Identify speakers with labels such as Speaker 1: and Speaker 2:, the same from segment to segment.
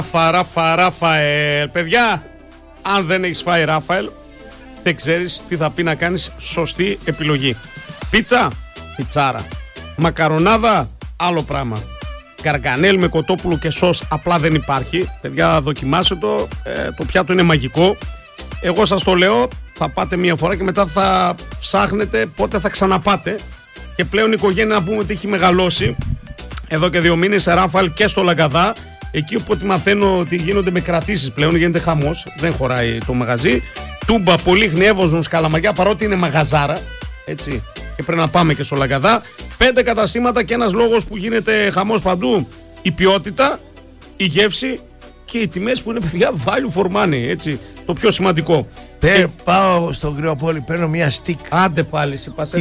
Speaker 1: Ραφαέλ. Παιδιά, αν δεν έχεις φάει Ράφαελ, δεν ξέρεις τι θα πει να κάνεις σωστή επιλογή. Πίτσα, πιτσάρα. Μακαρονάδα, άλλο πράγμα. Καργκανέλ με κοτόπουλο και σως απλά δεν υπάρχει. Παιδιά, δοκιμάστε το. Το πιάτο είναι μαγικό. Εγώ σας το λέω, θα πάτε μία φορά και μετά θα ψάχνετε πότε θα ξαναπάτε. Και πλέον η οικογένεια, να πούμε ότι έχει μεγαλώσει εδώ και 2 μήνες σε Ράφαελ και στο Λαγκαδά. Εκεί όπου μαθαίνω ότι γίνονται με κρατήσεις πλέον, γίνεται χαμός, δεν χωράει το μαγαζί. Τούμπα, Πολύχνη, Εύωσμος, Καλαμαγιά, παρότι είναι μαγαζάρα, έτσι, και πρέπει να πάμε και στο Λαγκαδά. 5 καταστήματα και ένας λόγος που γίνεται χαμός παντού: η ποιότητα, η γεύση και οι τιμές που είναι, παιδιά, value for money, έτσι, το πιο σημαντικό.
Speaker 2: Πάω στον Κρυοπόλη, παίρνω μια στικ.
Speaker 1: Άντε πάλι,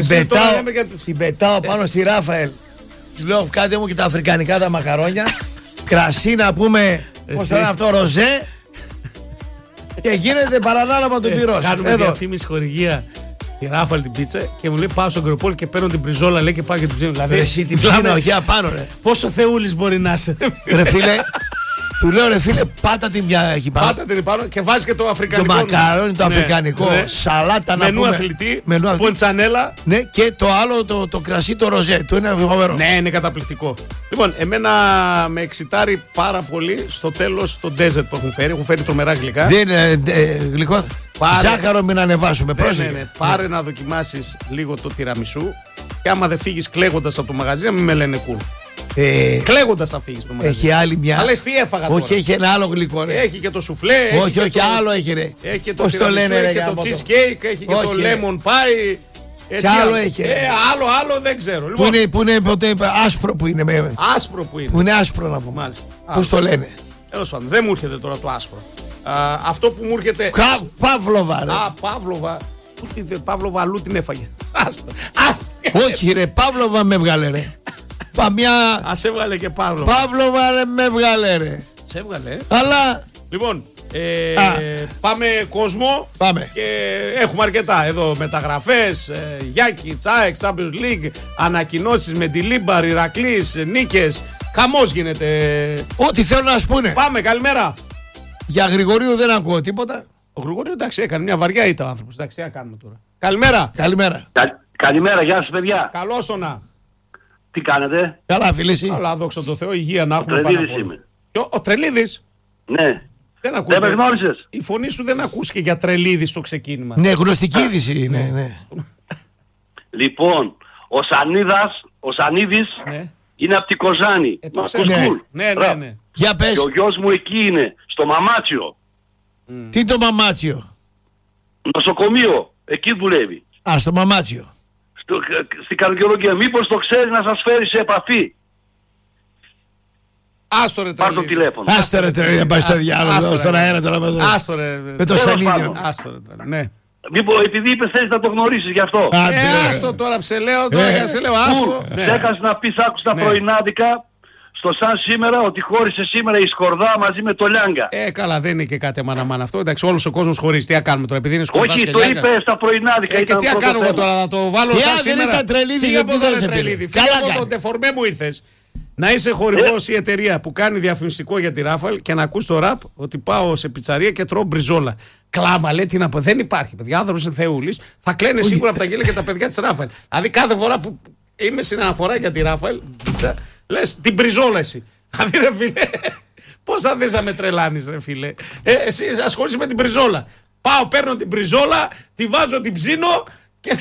Speaker 2: την πετάω πάνω στη Ράφαελ. Τους λέω, κάντε μου και τα αφρικανικά τα μακαρόνια. Κρασί, να πούμε, πώς είναι αυτό, ροζέ. Και γίνεται παρανάλαμα τον πυρός.
Speaker 1: Κάνουμε διαφήμιση χορηγία τη Ράφαελ την πίτσα και μου λέει, πάω στον Κρυοπόλη και παίρνω την πριζόλα, λέει, και πάω και την ψήνω. Δηλαδή,
Speaker 2: εσύ την ψήνω, όχι απάνω, ρε.
Speaker 1: Πόσο θεούλης μπορεί να είσαι,
Speaker 2: ρε φίλε. Του λέω, ρε φίλε, πάτα την πια εκεί πάνω.
Speaker 1: Πάτα την πάνω και βάζει και το αφρικανικό.
Speaker 2: Το μακαρόνι, το αφρικανικό. Ναι. Σαλάτα, να πούμε.
Speaker 1: Αθλητή, ποντσανέλα.
Speaker 2: Ναι, και το άλλο, το κρασί, το ροζέ. Το είναι φοβερό.
Speaker 1: Ναι, είναι καταπληκτικό. Λοιπόν, εμένα με εξητάρει πάρα πολύ στο τέλος το ντέζερτ που έχουν φέρει. Έχουν φέρει τρομερά γλυκά.
Speaker 2: Δεν είναι γλυκό. Ζάχαρο μην ανεβάσουμε. Πρόσεχε.
Speaker 1: Ναι. Πάρε να δοκιμάσεις λίγο το τιραμισού. Και άμα δεν φύγεις κλαίγοντας από το μαγαζί, να μην με λένε cool. Κλαίγοντας θα φύγεις το μαγαζί.
Speaker 2: Έχει άλλη μια.
Speaker 1: Αλλά τι έφαγα τώρα.
Speaker 2: Όχι, έχει ένα άλλο γλυκό, ρε.
Speaker 1: Έχει και το σουφλέ.
Speaker 2: Όχι, άλλο έχει, ρε.
Speaker 1: Έχει και το τιραμισού, έχει και το cheesecake, έχει και το lemon pie.
Speaker 2: Τι άλλο έχει.
Speaker 1: Άλλο δεν ξέρω.
Speaker 2: Που είναι ποτέ άσπρο που είναι.
Speaker 1: Άσπρο που είναι.
Speaker 2: Που είναι άσπρο, να πούμε.
Speaker 1: Μάλιστα.
Speaker 2: Πώς το λένε.
Speaker 1: Τέλος πάντων, δεν μου έρχεται τώρα το άσπρο. Αυτό που μου έρχεται.
Speaker 2: Παύλοβα, ρε.
Speaker 1: Παύλοβα. Παύλοβα αλλού την έφαγε.
Speaker 2: Όχι, ρε, Παύλοβα με έβγαλε, ρε.
Speaker 1: Ας έβγαλε και Παύλοβα.
Speaker 2: Παύλοβα, ρε, με έβγαλε, ρε.
Speaker 1: Σε έβγαλε.
Speaker 2: Αλλά.
Speaker 1: Λοιπόν, πάμε κόσμο.
Speaker 2: Πάμε.
Speaker 1: Και έχουμε αρκετά εδώ μεταγραφές, Γιάκη, Τσάεκ, Champions League, ανακοινώσεις με τη Λίμπαρ, Ηρακλής, νίκες. Χαμός γίνεται.
Speaker 2: Ό,τι θέλω να σου πούνε.
Speaker 1: Πάμε, καλημέρα.
Speaker 2: Για Γρηγορίου δεν ακούω τίποτα.
Speaker 1: Ο Γρηγορίου, εντάξει, έκανε μια βαριά ήττα ο άνθρωπος. Εντάξει, τι να κάνουμε τώρα. Καλημέρα.
Speaker 3: Καλημέρα, γεια σας, παιδιά.
Speaker 1: Καλώς όνα.
Speaker 3: Τι κάνετε?
Speaker 2: Καλά, φίλε, εσύ.
Speaker 1: Καλά, δόξα τω Θεώ, υγεία να έχουμε.
Speaker 3: Ο Τρελίδης είμαι.
Speaker 1: Ο Τρελίδης.
Speaker 3: Ναι.
Speaker 1: Δεν
Speaker 3: με γνώρισες.
Speaker 1: Η φωνή σου δεν ακούστηκε για Τρελίδη στο ξεκίνημα.
Speaker 2: Ναι, γνωστική είδηση είναι. Ναι.
Speaker 3: Λοιπόν, ο Σανίδης είναι από την Κοζάνη.
Speaker 1: Ναι.
Speaker 2: Για πες.
Speaker 3: Και ο γιος μου εκεί είναι, στο Μαμάτσιο.
Speaker 2: Τι το Μαμάτσιο?
Speaker 3: Νοσοκομείο, εκεί δουλεύει.
Speaker 2: Στο Μαμάτσιο.
Speaker 3: Στην καρδιολογία. Μήπως το ξέρει να σας φέρει σε επαφή.
Speaker 1: Άστο ρε
Speaker 3: Πάρ' το τηλέφωνο.
Speaker 2: Άστο ρε Τρελίδη, να πάει στο διάλογο. Στον αέρα τώρα μαζί.
Speaker 1: Άστο ρε.
Speaker 2: Με το Σανίδιο.
Speaker 1: Άστο ρε, ναι.
Speaker 3: Μήπως επειδή είπες θέλεις να το γνωρίσεις γι' αυτό.
Speaker 1: Άστο τώρα ψελέω, τώρα σε λέω άστο.
Speaker 3: Ξέχασε να πεις, άκουσα τα πρωινάδικα στο Σαν σήμερα ότι χώρισε σήμερα η Σκορδά μαζί με το Λιάγκα.
Speaker 1: Καλά, δεν είναι και κάτι αμάνα αυτό. Εντάξει, όλος ο κόσμος χωρίζει. Τι να κάνουμε τώρα, επειδή είναι Σκορδά.
Speaker 3: Όχι, το είπε στα πρωινάδικα.
Speaker 1: Και τι να κάνουμε τώρα, να το βάλω σαν σήμερα.
Speaker 2: Δεν ήταν Τρελίδη,
Speaker 1: γιατί δεν ήταν Τρελίδη. Φύγε από τον τεφορμέ μου ήρθες. Να είσαι χορηγός η εταιρεία που κάνει διαφημιστικό για τη Ράφαελ και να ακούς το ραπ ότι πάω σε πιτσαρία και τρώω μπριζόλα. Κλάμα, λέει, τι να πω. Δεν υπάρχει, παιδιά. Άνθρωπος είναι θεούλης. Θα κλαίνε σίγουρα από τα γέλια και τα παιδιά της Ράφαελ. Δηλαδή κάθε φορά που είμαι στην αναφορά για τη Ράφαελ, λες την μπριζόλα εσύ. Δηλαδή ρε φίλε, πώς θα δεις να με τρελάνεις ρε φίλε. Εσύ ασχολείσαι με την μπριζόλα. Πάω, παίρνω την μπριζόλα, τη βάζω, την ψήνω και...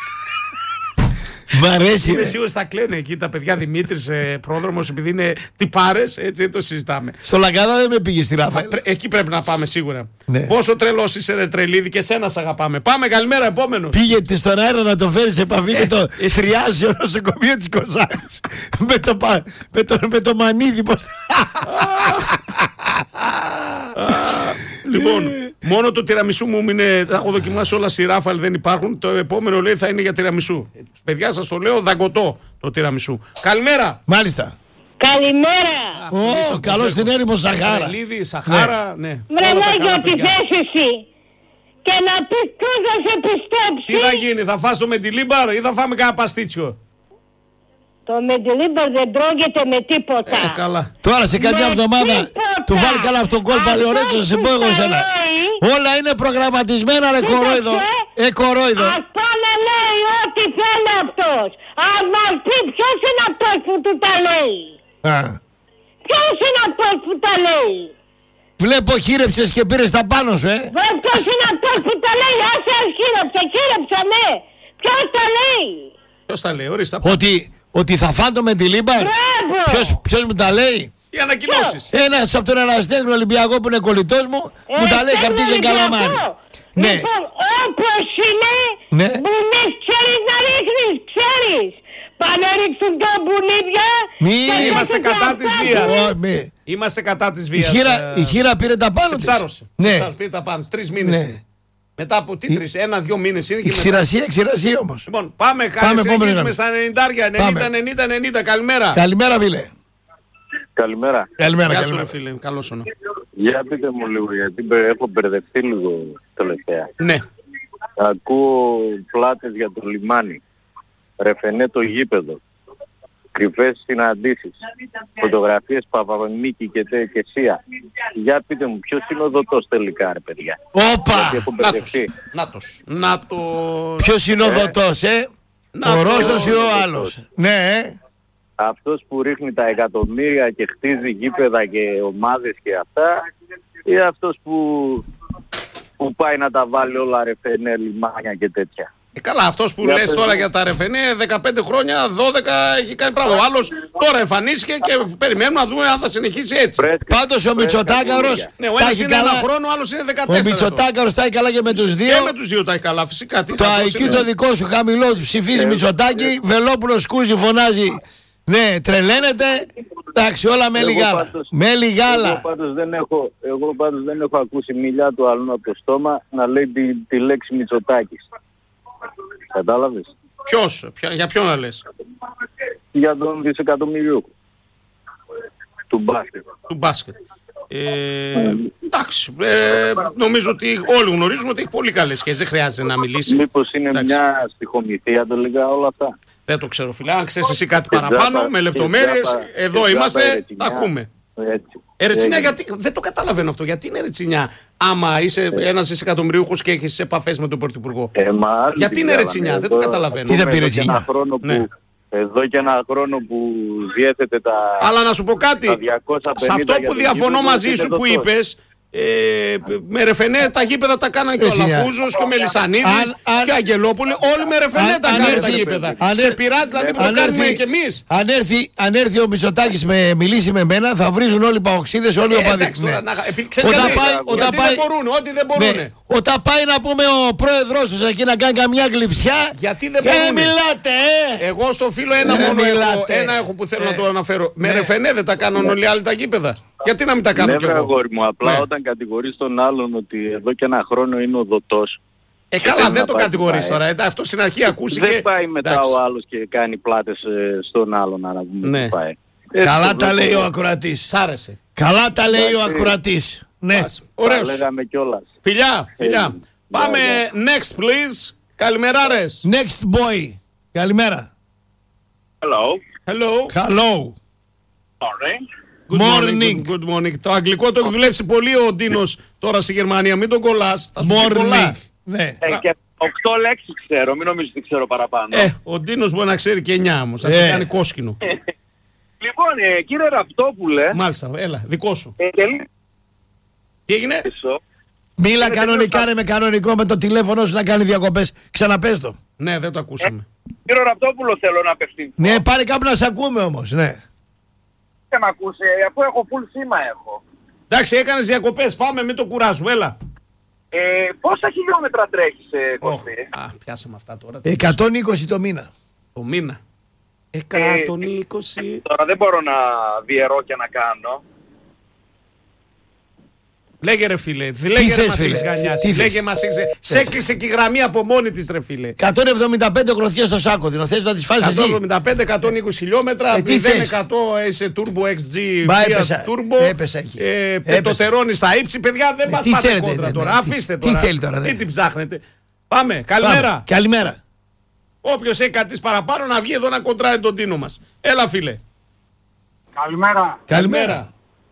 Speaker 2: Μ' αρέσει.
Speaker 1: Είμαι σίγουρος θα κλαίνε εκεί τα παιδιά Δημήτρης, πρόδρομος, επειδή είναι τυπάρες, έτσι δεν το συζητάμε.
Speaker 2: Στο Λαγκαδά δεν με πήγε στη Ράφαελ.
Speaker 1: Εκεί πρέπει να πάμε σίγουρα.
Speaker 2: Ναι.
Speaker 1: Πόσο τρελός είσαι ρε Τρελίδη και σένα σ' αγαπάμε. Πάμε, καλημέρα, επόμενος.
Speaker 2: Πήγε στον αέρα να το φέρει σε επαφή και το θριάζει ο νοσοκομείο της Κοζάνης. με το μανίδι πως...
Speaker 1: Λοιπόν, μόνο το τιραμισού μου είναι. Θα έχω δοκιμάσει όλα στη Ράφαελ, δεν υπάρχουν. Το επόμενο λέει θα είναι για τιραμισού. Παιδιά, σας το λέω, δαγκωτό το τιραμισού. Καλημέρα.
Speaker 2: Μάλιστα.
Speaker 4: Καλημέρα.
Speaker 2: Καλώς την έρημο Σαχάρα.
Speaker 1: Τρελίδη, Σαχάρα, ναι.
Speaker 4: Μρενάγιο τη θέση εσύ. Και να πεις ποιος θα σε πιστέψει.
Speaker 1: Τι θα γίνει, θα φας το με τη Λίμπαρ ή θα φάμε κάνα παστίτσιο?
Speaker 4: Το Μεντιλίμπερ δεν τρώγεται με τίποτα.
Speaker 1: Καλά.
Speaker 2: Τώρα σε κάποια εβδομάδα. Του βάλει καλά αυτό γκολ πάλι ωραίο, θα σε πω εγώ σένα. Όλα είναι προγραμματισμένα, ρε κορόιδο. Κορόιδο.
Speaker 4: Αυτό να λέει ό,τι θέλει αυτός. Αν μας πει ποιος είναι αυτός που του τα λέει. Ποιος είναι αυτός που τα λέει.
Speaker 2: Βλέπω χείρεψες και πήρες τα πάνω σου,
Speaker 4: Ποιος είναι αυτός που τα λέει. Άσε χείρεψα, ναι. Ποιος τα λέει.
Speaker 1: Ποιος τα λέει, ορίστε.
Speaker 2: Ότι θα φάντω με τη Λίμπα. Ποιος μου τα λέει.
Speaker 1: Οι ανακοινώσεις.
Speaker 2: Ένας από τον Εραστέχνη Ολυμπιακό που είναι κολλητός μου, μου τα λέει χαρτί και καλαμάρι. Ναι.
Speaker 4: Λοιπόν, όπως είναι,
Speaker 2: ναι.
Speaker 4: μπουνές ξέρεις να ρίχνεις, ξέρεις. Πάνε ρίξουν τα μπουνίδια.
Speaker 1: Είμαστε κατά της βίας. Είμαστε κατά της βίας.
Speaker 2: Η χείρα πήρε τα πάνω της.
Speaker 1: Ψάρωσε.
Speaker 2: Ναι.
Speaker 1: Πήρε τα πάνω. 3 μήνες είναι. Μετά από τι 3, 1-2 μήνες είναι.
Speaker 2: Ξηρασία όμως.
Speaker 1: Λοιπόν, πάμε συνεχίζουμε στα 90. Καλημέρα.
Speaker 2: Καλημέρα, φίλε.
Speaker 5: Καλημέρα.
Speaker 1: Γεια σου, φίλε. Καλώς όνομα.
Speaker 5: Για πείτε μου λίγο, γιατί έχω μπερδευτεί λίγο τελευταία.
Speaker 1: Ναι.
Speaker 5: Ακούω πλάτες για το λιμάνι. Ρεφενέ το γήπεδο. Κρυφές συναντήσεις. Φωτογραφίες Παπαμίκη και Σία. Για πείτε μου, ποιος είναι ο δοτός τελικά, ρε παιδιά.
Speaker 2: Όπα!
Speaker 1: Νάτος.
Speaker 2: Ποιος είναι ο δοτός, Ο Ρώσος ή ο άλλος. Ναι,
Speaker 5: Αυτός που ρίχνει τα εκατομμύρια και χτίζει γήπεδα και ομάδες και αυτά, ή αυτός που πάει να τα βάλει όλα ρεφενέ, λιμάνια και τέτοια.
Speaker 1: Καλά, αυτός που λες τώρα για τα ρεφενέ 15 χρόνια, 12 έχει κάνει πράγμα. Ο άλλος τώρα εμφανίστηκε και περιμένουμε να δούμε αν θα συνεχίσει έτσι.
Speaker 2: Πάντως ο Μητσοτάκαρος.
Speaker 1: Ναι, ο ένας είναι 1 χρόνο, ο άλλος είναι 14.
Speaker 2: Ο Μητσοτάκαρος τα έχει καλά και με τους δύο.
Speaker 1: Και με τους δύο τα έχει καλά, φυσικά.
Speaker 2: Το IQ το δικό σου χαμηλό του ψηφίζει Μητσοτάκη. Βελόπουλος σκούζει, φωνάζει. Ναι, τρελαίνεται. Εντάξει, όλα με λιγάλα. Με λιγάλα.
Speaker 5: Εγώ πάντως δεν έχω ακούσει μιλιά του άλλου από το στόμα να λέει τη λέξη Μητσοτάκης. Κατάλαβες.
Speaker 1: Ποιος, για ποιον να λες.
Speaker 5: Για τον δισεκατομμυριούχο. Του μπάσκετ.
Speaker 1: Εντάξει, νομίζω ότι όλοι γνωρίζουμε ότι έχει πολύ καλές σχέσεις, δεν χρειάζεται να μιλήσει.
Speaker 5: Μήπως είναι μια στοιχομηθεία τελικά όλα αυτά.
Speaker 1: Δεν το ξέρω, φίλε. Αν ξέρεις εσύ κάτι παραπάνω, με λεπτομέρειες, εδώ είμαστε, τα ακούμε. Ρετσινιά, γιατί δεν το καταλαβαίνω αυτό. Γιατί είναι ρετσινιά, άμα είσαι ένας δισεκατομμυρίουχος και έχεις επαφές με τον Πρωθυπουργό. Γιατί είναι ρετσινιά, δεν το καταλαβαίνω.
Speaker 2: Τι δεν πήρε ρετσινιά.
Speaker 5: Εδώ και 1 χρόνο που διέθετε τα.
Speaker 1: Αλλά να σου πω κάτι. Σε αυτό που διαφωνώ μαζί σου που είπες. Με ρεφενέ τα γήπεδα τα κάναν και ο Λαφούζος και ο Μελισσανίδης και ο Αγγελόπουλοι. Όλοι με ρεφενέ τα κάναν τα γήπεδα. Σε πειράζει δηλαδή που το κάνουμε κι εμείς.
Speaker 2: Αν έρθει ο Μητσοτάκης με μιλήσει με μένα, θα βρίζουν όλοι οι παοξίδες, όλοι οι οπαδοί.
Speaker 1: Όταν πάει, ό,τι δεν μπορούν.
Speaker 2: Όταν πάει να πούμε ο πρόεδρος τους εκεί να κάνει καμιά γλυψιά.
Speaker 1: Γιατί δεν μπορούν.
Speaker 2: Μιλάτε,
Speaker 1: Εγώ στο φίλο ένα έχω που θέλω να το αναφέρω. Με ρεφενέ δεν τα κάνουν όλοι οι άλλοι τα γήπεδα. Γιατί να μην τα κάνω κι εγώ.
Speaker 5: Αγόρι μου, απλά όταν κατηγορείς τον άλλον ότι εδώ και 1 χρόνο είναι ο δοτός.
Speaker 1: Καλά, δεν το κατηγορείς τώρα. Αυτό στην αρχή ακούστηκε.
Speaker 5: Δεν πάει μετά ο άλλος και κάνει πλάτες στον άλλον, να πούμε. Πάει.
Speaker 2: Καλά τα λέει ο ακροατής.
Speaker 1: Σ' άρεσε.
Speaker 2: Καλά τα λέει ο ακροατής. Ναι.
Speaker 1: Ωραίος.
Speaker 5: Λέγαμε κιόλας.
Speaker 1: Φιλιά. Πάμε next please. Καλημεράρες.
Speaker 2: Next boy. Καλημέρα.
Speaker 1: Hello. Good morning. Το αγγλικό το έχει δουλέψει πολύ ο Ντίνος τώρα στη Γερμανία. Μην τον κολλάς. Θα σου πει πολλά.
Speaker 2: Ναι.
Speaker 3: Και 8 λέξεις ξέρω. Μην νομίζεις ότι ξέρω παραπάνω.
Speaker 1: Ο Ντίνος μπορεί να ξέρει και 9 όμως. Θα σε κάνει κόσκινο.
Speaker 3: Λοιπόν, κύριε Ραπτόπουλε.
Speaker 1: Μάλιστα, έλα, δικό σου. Τι έγινε?
Speaker 2: Μίλα κανονικά, με κανονικό με το τηλέφωνο σου να κάνει διακοπές. Ξαναπες το.
Speaker 1: Ναι, δεν το ακούσαμε.
Speaker 3: Κύριο Ραπτόπουλο θέλω να απευθυνθώ.
Speaker 2: Ναι, πάρε κάπου να σε ακούμε όμως, ναι.
Speaker 3: Δεν με ακούσε, αφού έχω full σήμα έχω.
Speaker 1: Εντάξει, έκανες διακοπές, πάμε, μην το κουράζουμε, έλα.
Speaker 3: Πόσα χιλιόμετρα τρέχεις, Κωστή?
Speaker 1: Πιάσαμε αυτά τώρα.
Speaker 2: 120 το μήνα.
Speaker 1: Το μήνα. 120.
Speaker 3: Τώρα δεν μπορώ να διαιρώ και να κάνω.
Speaker 1: Λέγε ρε φίλε, λέγε ρε μας έχεις γανιάσει. Λέγε μας έχεις. Σε έκλεισε και η γραμμή από μόνη της ρε φίλε.
Speaker 2: 175 γροθιές στο σάκο, δίνω θες να τις φάσεις εσύ.
Speaker 1: 175-120 χιλιόμετρα, 0-100 είσαι Turbo XG, Fiat Turbo.
Speaker 2: Έπεσα εκεί.
Speaker 1: Πετωτερώνει στα ύψη, παιδιά δεν μας πάτε κόντρα τώρα. Αφήστε τώρα.
Speaker 2: Τι θέλει τώρα,
Speaker 1: μην την ψάχνετε. Πάμε, καλημέρα.
Speaker 2: Καλημέρα.
Speaker 1: Όποιος έχει κάτι παραπάνω να βγει εδώ να κοντράει τον Τίνο μας. Έλα φίλε.
Speaker 3: Καλημέρα.
Speaker 2: Καλημέρα.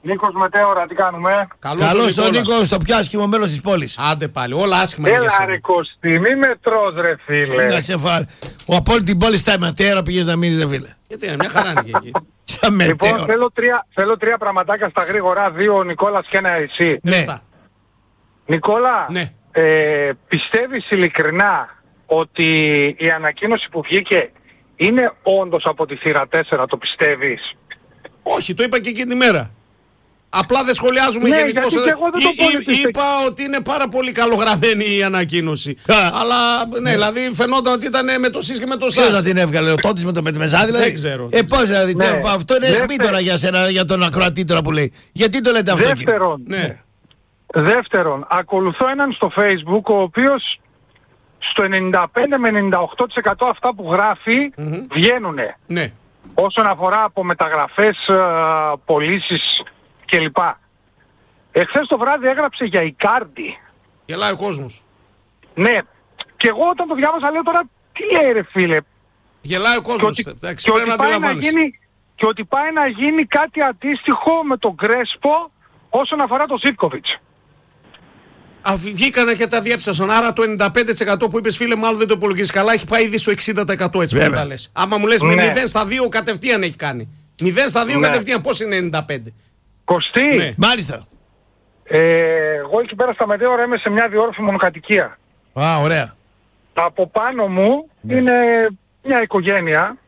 Speaker 6: Νίκος Μετέωρα, τι κάνουμε?
Speaker 2: Καλώς τον Νίκο, στο πιο άσχημο μέλος της πόλης.
Speaker 1: Άντε πάλι, όλα άσχημα.
Speaker 6: Έλα ρε Κωστή, μη με τρως ρε φίλε.
Speaker 2: Να σε φάρει. Από όλη την πόλη στα Μετέωρα πήγες να μείνεις ρε φίλε.
Speaker 1: Γιατί είναι μια χαρά είναι και εκεί.
Speaker 2: Στα
Speaker 6: Λοιπόν,
Speaker 2: Μετέωρα.
Speaker 6: θέλω τρία πραγματάκια στα γρήγορα, 2 ο Νικόλας και ένα εσύ.
Speaker 2: Ναι.
Speaker 6: Νικόλα,
Speaker 1: Ναι.
Speaker 6: πιστεύεις ειλικρινά ότι η ανακοίνωση που βγήκε είναι όντως από τη θύρα 4, το πιστεύεις?
Speaker 1: Όχι, το είπα και εκείνη τη μέρα. Απλά δεν σχολιάζουμε
Speaker 6: Ναι,
Speaker 1: γενικώς.
Speaker 6: γιατί και εγώ δεν το πολιτιστικά.
Speaker 1: Είπα ότι είναι πάρα πολύ καλογραμμένη η ανακοίνωση. Αλλά ναι, δηλαδή φαινόταν ότι ήταν με το ΣΥΣ και με το
Speaker 2: Ποιος
Speaker 1: ΣΑΣ.
Speaker 2: να την έβγαλε, ο Τότης με το Μεζά δηλαδή?
Speaker 1: Δεν ξέρω.
Speaker 2: Πώς δηλαδή,
Speaker 6: Ναι.
Speaker 2: αυτό είναι αιχμή τώρα για σένα, για τον ακροατή τώρα που λέει. Γιατί το λέτε αυτό κύριε?
Speaker 1: Ναι.
Speaker 6: Δεύτερον, ακολουθώ έναν στο Facebook ο οποίος στο 95 με 98% αυτά που γράφει βγαίνουνε.
Speaker 1: Ναι.
Speaker 6: Όσον αφορά από μεταγραφές, πωλήσεις κλπ. Εχθές το βράδυ έγραψε για Ικάρντι.
Speaker 1: Γελάει ο κόσμος.
Speaker 6: Ναι. Και εγώ όταν το διάβασα λέω τώρα τι λέει ρε φίλε.
Speaker 1: Γελάει ο κόσμος.
Speaker 6: Και ότι πάει να γίνει κάτι αντίστοιχο με τον Γκρέσπο όσον αφορά τον Ζίβκοβιτς.
Speaker 1: Βγήκανε και τα διέψασαν. Άρα το 95% που είπες φίλε, μάλλον δεν το υπολογίζεις καλά, έχει πάει ήδη στο 60% έτσι που τα λες. Άμα μου λες με 0 στα 2 κατευθείαν έχει κάνει. 0 στα 2 κατευθείαν, πώς είναι 95?
Speaker 6: Κωστή,
Speaker 1: Ναι.
Speaker 2: Μάλιστα.
Speaker 6: εγώ εκεί πέρα στα Μετέωρα είμαι σε μια διόρροφη μονοκατοικία.
Speaker 2: Α, ωραία.
Speaker 6: Από πάνω μου είναι μια οικογένεια.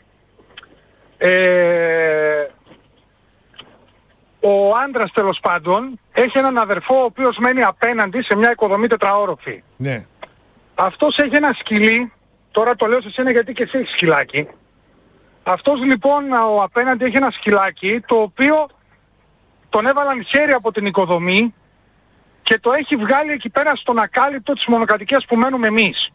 Speaker 6: Ο άντρας τέλος πάντων έχει έναν αδερφό ο οποίος μένει απέναντι σε μια οικοδομή τετραόροφη.
Speaker 2: Ναι.
Speaker 6: Αυτός έχει ένα σκυλί, τώρα το λέω σε εσένα γιατί και εσύ έχεις σκυλάκι. Αυτός λοιπόν ο απέναντι έχει ένα σκυλάκι το οποίο τον έβαλαν χέρι από την οικοδομή και το έχει βγάλει εκεί πέρα στον ακάλυπτο της μονοκατοικίας που μένουμε εμείς.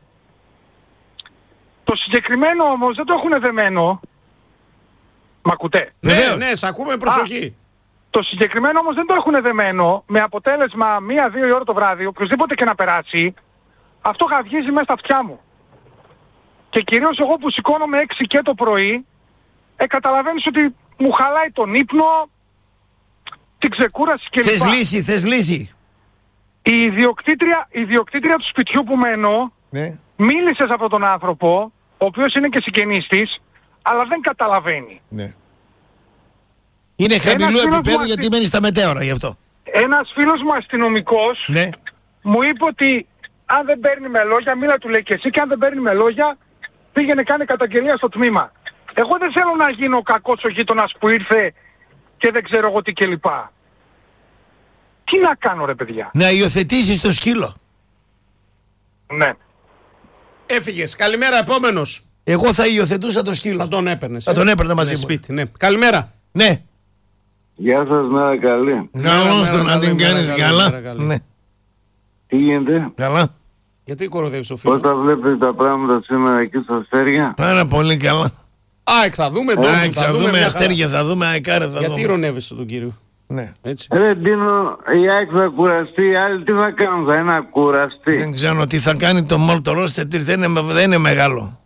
Speaker 6: Το συγκεκριμένο όμως δεν το έχουν δεμένο. Μ' ακούτε?
Speaker 1: Ναι, ναι, σ' ακούμε, προσοχή.
Speaker 6: Το συγκεκριμένο όμως δεν το έχουν δεμένο, με αποτέλεσμα 1-2 η ώρα το βράδυ, οποιοδήποτε και να περάσει, αυτό γαυγίζει μέσα στα αυτιά μου. Και κυρίως εγώ που σηκώνομαι 6 και το πρωί, καταλαβαίνεις ότι μου χαλάει τον ύπνο, την ξεκούραση κλπ.
Speaker 2: Θες λύση.
Speaker 6: Η ιδιοκτήτρια του σπιτιού που μένω, μίλησε σε αυτόν τον άνθρωπο, ο οποίος είναι και συγγενής της, αλλά δεν καταλαβαίνει.
Speaker 2: Ναι. Είναι χαμηλού επίπεδου γιατί μένει στα Μετέωρα γι' αυτό.
Speaker 6: Ένας φίλος μου αστυνομικός μου είπε ότι αν δεν παίρνει με λόγια, μίλα του λέει και εσύ, και αν δεν παίρνει με λόγια, πήγαινε κάνει καταγγελία στο τμήμα. Εγώ δεν θέλω να γίνω ο κακός ο γείτονας που ήρθε και δεν ξέρω εγώ τι κλπ. Τι να κάνω ρε παιδιά?
Speaker 2: Να υιοθετήσεις το σκύλο.
Speaker 6: Ναι.
Speaker 1: Έφυγες. Καλημέρα, επόμενος.
Speaker 2: Εγώ θα υιοθετούσα το σκύλο.
Speaker 1: Θα τον έπαιρνες.
Speaker 2: Θα τον έπαιρνα μαζί
Speaker 1: ναι,
Speaker 2: μου.
Speaker 1: Σπίτι, ναι. Καλημέρα.
Speaker 2: Ναι.
Speaker 5: Γεια σας, μέρα καλή.
Speaker 2: Καλώς το να την κάνεις καλά. Ναι.
Speaker 5: Τι γίνεται?
Speaker 2: Καλά.
Speaker 1: Γιατί κοροδεύεις το φίλο?
Speaker 5: Πώς τα βλέπετε τα πράγματα σήμερα εκεί στα αστέρια?
Speaker 2: Πάρα πολύ καλά.
Speaker 1: ΑΕΚ θα δούμε.
Speaker 2: Θα δούμε αστέρια, θα δούμε αεκάρε.
Speaker 1: Γιατί ηρωνεύεσαι τον κύριο?
Speaker 2: Ναι.
Speaker 1: Έτσι.
Speaker 5: Ρε Ντίνο, η ΑΕΚ θα κουραστεί, οι άλλοι τι θα κάνουν, θα είναι να κουραστεί?
Speaker 2: Δεν ξέρω τι θα κάνει το μόλ, το ρόστερ, δεν είναι μεγάλο.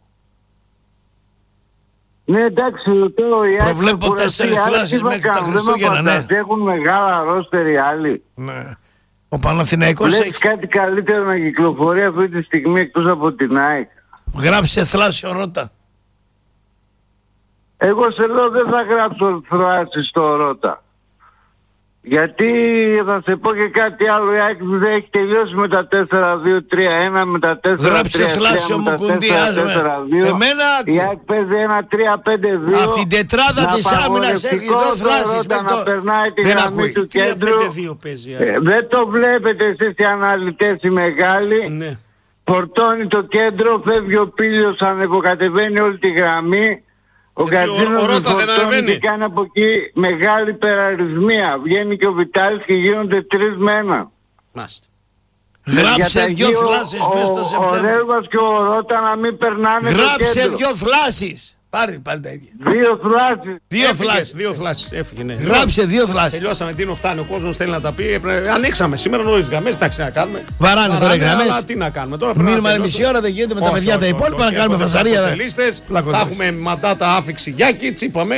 Speaker 5: Ναι, εντάξει, ρωτώ, οι ΑΕΚ
Speaker 2: προβλέπω
Speaker 5: θα κουραστεί,
Speaker 2: 4 θλάσσες μέχρι τα Χριστούγεννα, ναι.
Speaker 5: Έχουν μεγάλα ρόστερ οι άλλοι.
Speaker 2: Ναι. Ο Παναθηναϊκός
Speaker 5: Βλέπεις
Speaker 2: έχει...
Speaker 5: κάτι καλύτερο να κυκλοφορεί αυτή τη στιγμή εκτός από την ΑΕΚ?
Speaker 2: Γράψε θλάσσιο Ρώτα.
Speaker 5: Εγώ σε λέω δεν θα γράψω θλάσσι στο Ρώτα. Γιατί θα σε πω και κάτι άλλο, η ΑΕΚ δεν έχει τελειώσει με τα 4-2-3-1, με τα 4-3-3,
Speaker 2: γράψε θλάσσιο μου κουντί, εμένα
Speaker 5: η ΑΕΚ παίζει ένα 3-5-2.
Speaker 2: Απ' την τετράδα της άμυνας έχεις δύο θλάσσεις.
Speaker 5: Να περνάει τη γραμμή του κέντρου. Δεν το βλέπετε εσείς οι αναλυτές οι μεγάλοι.
Speaker 1: Ναι.
Speaker 5: Φορτώνει το κέντρο, φεύγει ο Πίλιος, ανεβοκατεβαίνει όλη τη γραμμή. Ο Γκατζίνος φορτώνει και κάνει από εκεί μεγάλη υπεραριθμία. Βγαίνει και ο Βιτάλης και γίνονται 3 με 1.
Speaker 1: Μάστε.
Speaker 2: Γράψε 2 θλάσσεις μέσα στο Σεπτέμβριο.
Speaker 5: Ο Ρέγος και ο Ρώτα να μην περνάνε.
Speaker 2: Γράψε 2 θλάσσεις. Πάρε πάλι τα ίδια.
Speaker 5: 2 θλάσσεις.
Speaker 1: 2 θλάσσεις. Έφυγε, ναι.
Speaker 2: Γράψε 2 θλάσσεις.
Speaker 1: Τελειώσαμε. Τι φτάνει. Ο κόσμος θέλει να τα πει. Ανοίξαμε σήμερα νωρίς γραμμές. Εντάξει, να κάνουμε.
Speaker 2: Βαράνε τώρα οι γραμμές.
Speaker 1: Αλλά τι να κάνουμε τώρα.
Speaker 2: Μήνυμα μισή ώρα δεν γίνεται με τα παιδιά τα υπόλοιπα να κάνουμε φασαρία.
Speaker 1: Θα έχουμε μαντάτα άφηξη Γιάκητς. Είπαμε.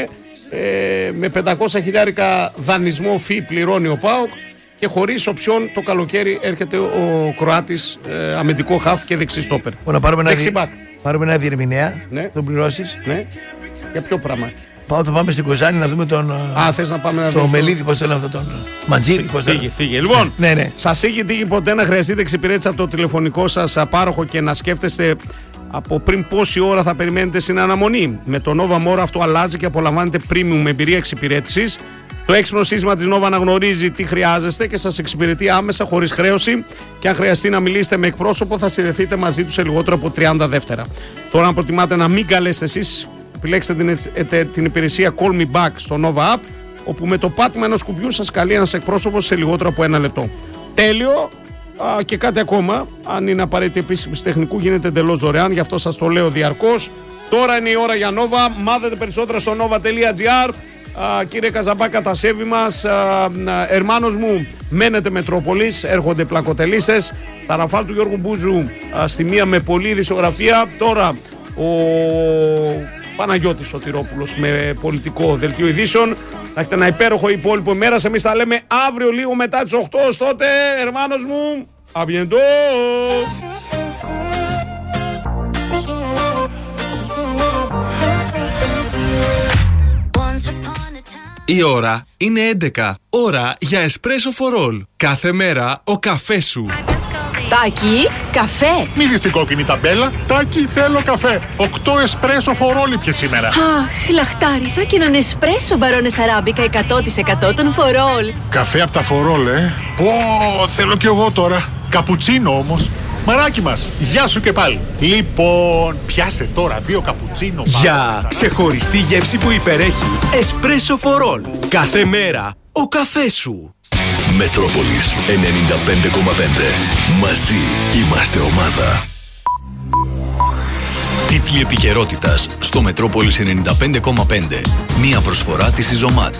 Speaker 1: με 500 χιλιάρικα δανεισμό φύ πληρώνει ο ΠΑΟΚ και χωρίς οψιόν το καλοκαίρι έρχεται ο Κροάτης αμυντικό χαφ και δεξί στόπερ.
Speaker 2: Να πάρουμε ένα διερμηνέα, τον πληρώσεις.
Speaker 1: Ναι. Για ποιο πράγμα?
Speaker 2: Θα πάμε στην Κοζάνη να δούμε τον.
Speaker 1: Θες να πάμε να
Speaker 2: δούμε. Το Μελίδη, πώς το λένε αυτό, τον Μαντζήρη, πώς το λένε.
Speaker 1: Φύγε. Λοιπόν,
Speaker 2: ναι.
Speaker 1: Σας έχει τύχει ποτέ να χρειαστείτε εξυπηρέτηση από το τηλεφωνικό σας πάροχο και να σκέφτεστε από πριν πόση ώρα θα περιμένετε στην αναμονή? Με το Nova More αυτό αλλάζει και απολαμβάνετε premium εμπειρία εξυπηρέτησης. Το έξυπνο σύστημα της Nova αναγνωρίζει τι χρειάζεστε και σας εξυπηρετεί άμεσα χωρίς χρέωση. Και αν χρειαστεί να μιλήσετε με εκπρόσωπο, θα συνδεθείτε μαζί του σε λιγότερο από 30 δεύτερα. Τώρα, αν προτιμάτε να μην καλέσετε εσείς, επιλέξτε την υπηρεσία Call Me Back στο Nova App, όπου με το πάτημα ενός κουμπιού σας καλεί ένας εκπρόσωπος σε λιγότερο από 1 λεπτό. Τέλειο! Και κάτι ακόμα, αν είναι απαραίτητη επίσημη τεχνικού, γίνεται εντελώς δωρεάν, γι' αυτό σας το λέω διαρκώς. Τώρα είναι η ώρα για Nova. Μάθετε περισσότερα στο nova.gr. Κύριε Καζαμπάκα, τα σέβη μας. Ερμάνος μου, μένετε Μετρόπολης, έρχονται πλακοτελίσες. Τα ραφάλ του Γιώργου Μπούζου στη μία με πολλή δισογραφία. Τώρα ο Παναγιώτης Σωτηρόπουλος με πολιτικό δελτίο ειδήσεων. Να έχετε ένα υπέροχο υπόλοιπο ημέρας. Εμείς τα λέμε αύριο λίγο μετά τις 8. Τότε, Ερμάνος μου, à bientôt!
Speaker 7: Η ώρα είναι 11. Ώρα για Espresso for All. Κάθε μέρα ο καφές σου.
Speaker 8: Τάκη, καφέ.
Speaker 9: Μη δεις την κόκκινη ταμπέλα. Τάκη, θέλω καφέ. 8 Espresso for All πια σήμερα.
Speaker 8: Αχ, λαχτάρισα και έναν Espresso Barones Arabica 100% των for All.
Speaker 9: Καφέ από τα for All, Πω, θέλω κι εγώ τώρα. Καπουτσίνο όμως. Μαράκι μας, γεια σου και πάλι. Λοιπόν, πιάσε τώρα 2 καπουτσίνο.
Speaker 7: Για ξεχωριστή γεύση που υπερέχει. Espresso for All. Κάθε μέρα ο καφές σου.
Speaker 10: Μετρόπολης 95,5. Μαζί είμαστε ομάδα. Τίτλοι επικαιρότητας στο Μετρόπολης 95,5. Μία προσφορά της Ιζωμάτ.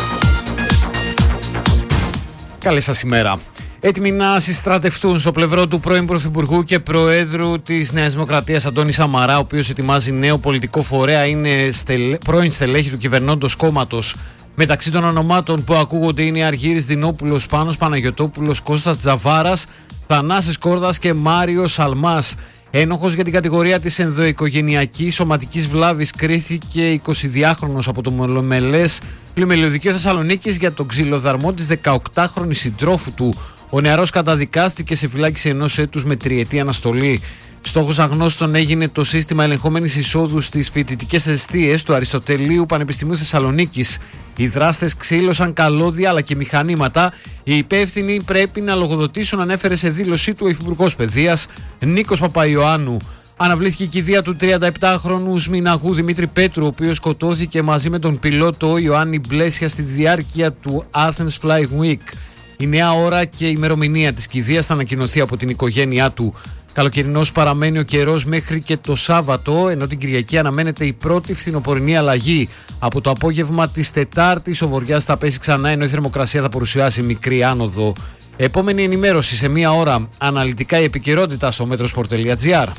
Speaker 11: Καλή σας ημέρα. Έτοιμοι να συστρατευτούν στο πλευρό του πρώην Πρωθυπουργού και Προέδρου της Νέας Δημοκρατίας Αντώνη Σαμαρά, ο οποίος ετοιμάζει νέο πολιτικό φορέα, είναι πρώην στελέχη του κυβερνώντος κόμματος. Μεταξύ των ονομάτων που ακούγονται είναι Αργύρης Δινόπουλος, Πάνος Παναγιωτόπουλος, Κώστας Τζαβάρας, Θανάσης Κόρδας και Μάριος Σαλμάς. Ένοχος για την κατηγορία της ενδοοικογενειακής σωματικής βλάβης κρίθηκε 22χρονος από το Μελομελές Πλημελιωδικής Θεσσαλονίκης για τον ξυλοδαρμό της 18χρονης συντρόφου του. Ο νεαρός καταδικάστηκε σε φυλάκιση 1 έτους με 3ετή αναστολή. Στόχος αγνώστων έγινε το σύστημα ελεγχόμενης εισόδου στις φοιτητικές εστίες του Αριστοτελείου Πανεπιστημίου Θεσσαλονίκης. Οι δράστες ξύλωσαν καλώδια αλλά και μηχανήματα. Οι υπεύθυνοι πρέπει να λογοδοτήσουν, ανέφερε σε δήλωσή του ο Υφυπουργός Παιδείας Νίκος Παπαϊωάννου. Αναβλήθηκε η κηδεία του 37χρονου Σμιναγού Δημήτρη Πέτρου, ο οποίος σκοτώθηκε μαζί με τον πιλότο Ιωάννη Μπλέσια στη διάρκεια του Athens Fly Week. Η νέα ώρα και η ημερομηνία της κηδείας θα ανακοινωθεί από την οικογένειά του. Καλοκαιρινός παραμένει ο καιρός μέχρι και το Σάββατο, ενώ την Κυριακή αναμένεται η πρώτη φθινοπορεινή αλλαγή. Από το απόγευμα της Τετάρτης ο βοριάς θα πέσει ξανά, ενώ η θερμοκρασία θα παρουσιάσει μικρή άνοδο. Επόμενη ενημέρωση σε μία ώρα. Αναλυτικά η επικαιρότητα στο metrosport.gr.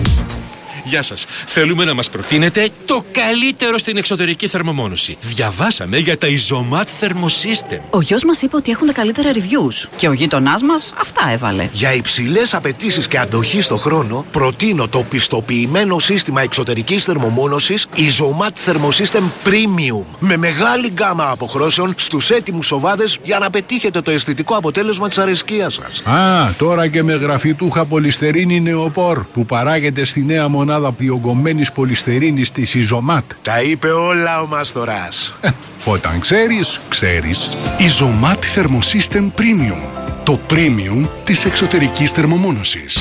Speaker 7: Γεια σας. Θέλουμε να μας προτείνετε το καλύτερο στην εξωτερική θερμομόνωση. Διαβάσαμε για τα Izomat Thermosystem.
Speaker 8: Ο γιος μας είπε ότι έχουν τα καλύτερα reviews και ο γείτονάς μας αυτά έβαλε.
Speaker 12: Για υψηλές απαιτήσεις και αντοχή στο χρόνο, προτείνω το πιστοποιημένο σύστημα εξωτερικής θερμομόνωσης Izomat Thermosystem Premium. Με μεγάλη γκάμα αποχρώσεων στους έτοιμους οβάδες για να πετύχετε το αισθητικό αποτέλεσμα της αρεσκίας σας.
Speaker 13: Τώρα και με γραφιτούχα πολυστερίνη νεοπόρ που παράγεται στη νέα μονάδα διογκωμένης πολυστερίνης της Izomat.
Speaker 12: Τα είπε όλα ο Μάστορας.
Speaker 13: Όταν ξέρεις, ξέρεις.
Speaker 10: Izomat Thermosystem Premium. Το premium της εξωτερικής θερμομόνωσης.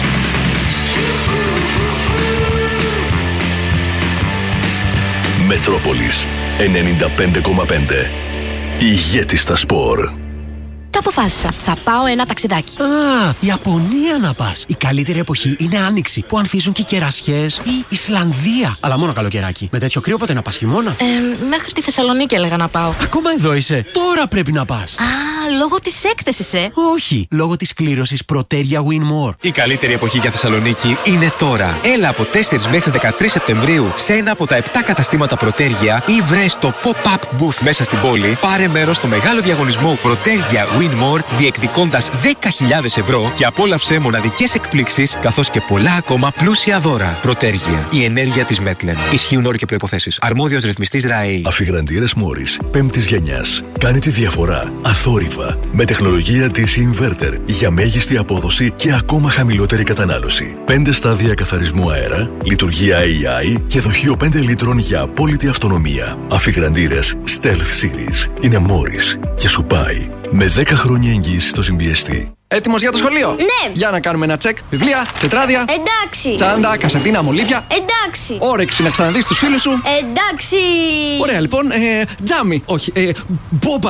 Speaker 10: Μετρόπολης 95,5. Ηγέτη στα σπορ.
Speaker 14: Το αποφάσισα. Θα πάω ένα ταξιδάκι.
Speaker 15: Α, Ιαπωνία να πας. Η καλύτερη εποχή είναι Άνοιξη, που ανθίζουν και οι κερασιές. Ή Ισλανδία. Αλλά μόνο καλοκαιράκι. Με τέτοιο κρύο πότε να πας, χειμώνα?
Speaker 14: Μέχρι τη Θεσσαλονίκη έλεγα να πάω.
Speaker 15: Ακόμα εδώ είσαι. Τώρα πρέπει να πας.
Speaker 14: Α, λόγω της έκθεσης,
Speaker 15: Όχι, λόγω της κλήρωσης Proteria Win More.
Speaker 16: Η καλύτερη εποχή για Θεσσαλονίκη είναι τώρα. Έλα από 4 μέχρι 13 Σεπτεμβρίου σε ένα από τα 7 καταστήματα Proteria ή βρες το pop-up booth μέσα στην πόλη. Πάρε μέρος στο μεγάλο διαγωνισμό Proteria Win More, διεκδικώντας 10.000 ευρώ και απόλαυσε μοναδικές εκπλήξεις καθώς και πολλά ακόμα πλούσια δώρα. Proteria, η ενέργεια της Μέτλεν. Ισχύουν όροι και προϋποθέσεις. Αρμόδιος ρυθμιστής ΡΑΕΗ.
Speaker 17: Αφιγραντήρες Morris 5ης γενιάς. Κάνει τη διαφορά αθόρυβα με τεχνολογία της Inverter για μέγιστη απόδοση και ακόμα χαμηλότερη κατανάλωση. 5 στάδια καθαρισμού αέρα, λειτουργία AI και δοχείο 5 λίτρων για απόλυτη αυτονομία. Αφιγραντήρες Stealth Series είναι Morris και σου πάει με 10 χρόνια εγγύηση στο συμπιεστή.
Speaker 18: Έτοιμος για το σχολείο?
Speaker 19: Ναι!
Speaker 18: Για να κάνουμε ένα τσεκ. Βιβλία, τετράδια.
Speaker 19: Εντάξει!
Speaker 18: Τσάντα, κασετίνα, μολύβια.
Speaker 19: Εντάξει!
Speaker 18: Όρεξη να ξαναδείς τους φίλους σου.
Speaker 19: Εντάξει!
Speaker 18: Ωραία, λοιπόν. Τζάμι. Όχι. Μπόμπα.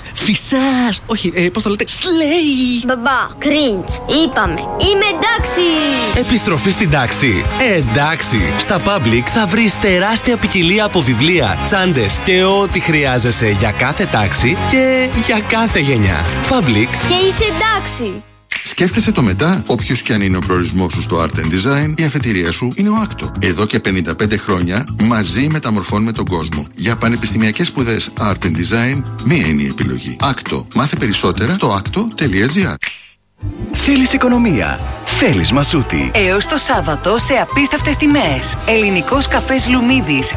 Speaker 18: Φυσάς. Όχι. Πώς το λέτε? Σλέι.
Speaker 19: Μπαμπά, cringe. Είπαμε. Είμαι εντάξει!
Speaker 20: Επιστροφή στην τάξη. Εντάξει. Στα Public θα βρεις τεράστια ποικιλία από βιβλία, τσάντες και ό,τι χρειάζεσαι για κάθε τάξη και για κάθε γενιά. Public.
Speaker 19: Και είσαι εντάξει!
Speaker 21: Σκέφτεσαι το μετά, όποιος και αν είναι ο προορισμός σου στο Art and Design, η αφετηρία σου είναι ο Άκτο. Εδώ και 55 χρόνια μαζί μεταμορφώνουμε τον κόσμο. Για πανεπιστημιακές σπουδές Art and Design, μία είναι η επιλογή. Άκτο. Μάθε περισσότερα στο akto.gr.
Speaker 22: Θέλεις οικονομία? Θέλεις Μασούτη.
Speaker 23: Έως το Σάββατο σε απίστευτες τιμές. Ελληνικός καφές Λουμίδης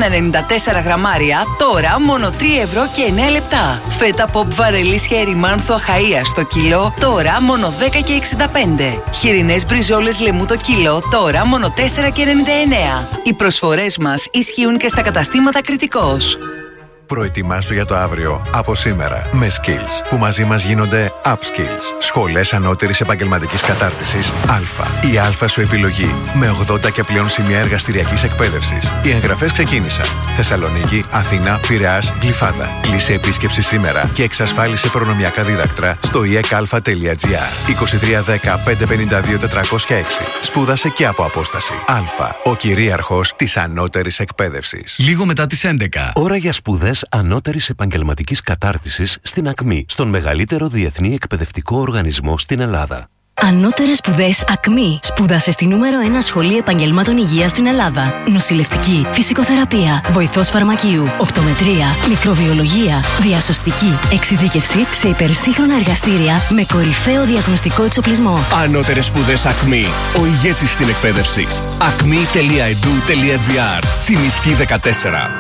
Speaker 23: 194 γραμμάρια, τώρα μόνο 3 ευρώ και 9 λεπτά. Φέτα ποπ βαρελίσια ερημάνθου Αχαΐας στο κιλό, τώρα μόνο 10 και 65. Χοιρινές μπριζόλες λεμού το κιλό, τώρα μόνο 4 και 99. Οι προσφορές μας ισχύουν και στα καταστήματα Κρητικός.
Speaker 24: Προετοιμάσου για το αύριο από σήμερα με Skills, που μαζί μας γίνονται Upskills. Σχολές ανώτερης επαγγελματικής κατάρτισης Α. Η Α σου επιλογή με 80 και πλέον σημεία εργαστηριακής εκπαίδευσης. Οι εγγραφές ξεκίνησαν. Θεσσαλονίκη, Αθήνα, Πειραιάς, Γλυφάδα. Κλείσε επίσκεψη σήμερα και εξασφάλισε προνομιακά δίδακτρα στο iekalfa.gr. 2310 552 406. Σπούδασε και από απόσταση. Α. Ο κυρίαρχος της ανώτερης εκπαίδευσης.
Speaker 10: Λίγο μετά τις 11. Ώρα για σπουδές ανώτερης επαγγελματικής κατάρτισης στην ΑΚΜΗ, στον μεγαλύτερο διεθνή εκπαιδευτικό οργανισμό στην Ελλάδα.
Speaker 25: Ανώτερες σπουδές ΑΚΜΗ. Σπούδασε στη νούμερο 1 σχολή επαγγελμάτων υγείας στην Ελλάδα. Νοσηλευτική, φυσικοθεραπεία, βοηθός φαρμακείου, οπτομετρία, μικροβιολογία, διασωστική, εξειδίκευση σε υπερσύγχρονα εργαστήρια με κορυφαίο διαγνωστικό εξοπλισμό.
Speaker 20: Ανώτερες σπουδές ΑΚΜΗ. Ο ηγέτης στην εκπαίδευση. akmi.edu.gr. Τσιμισκή 14.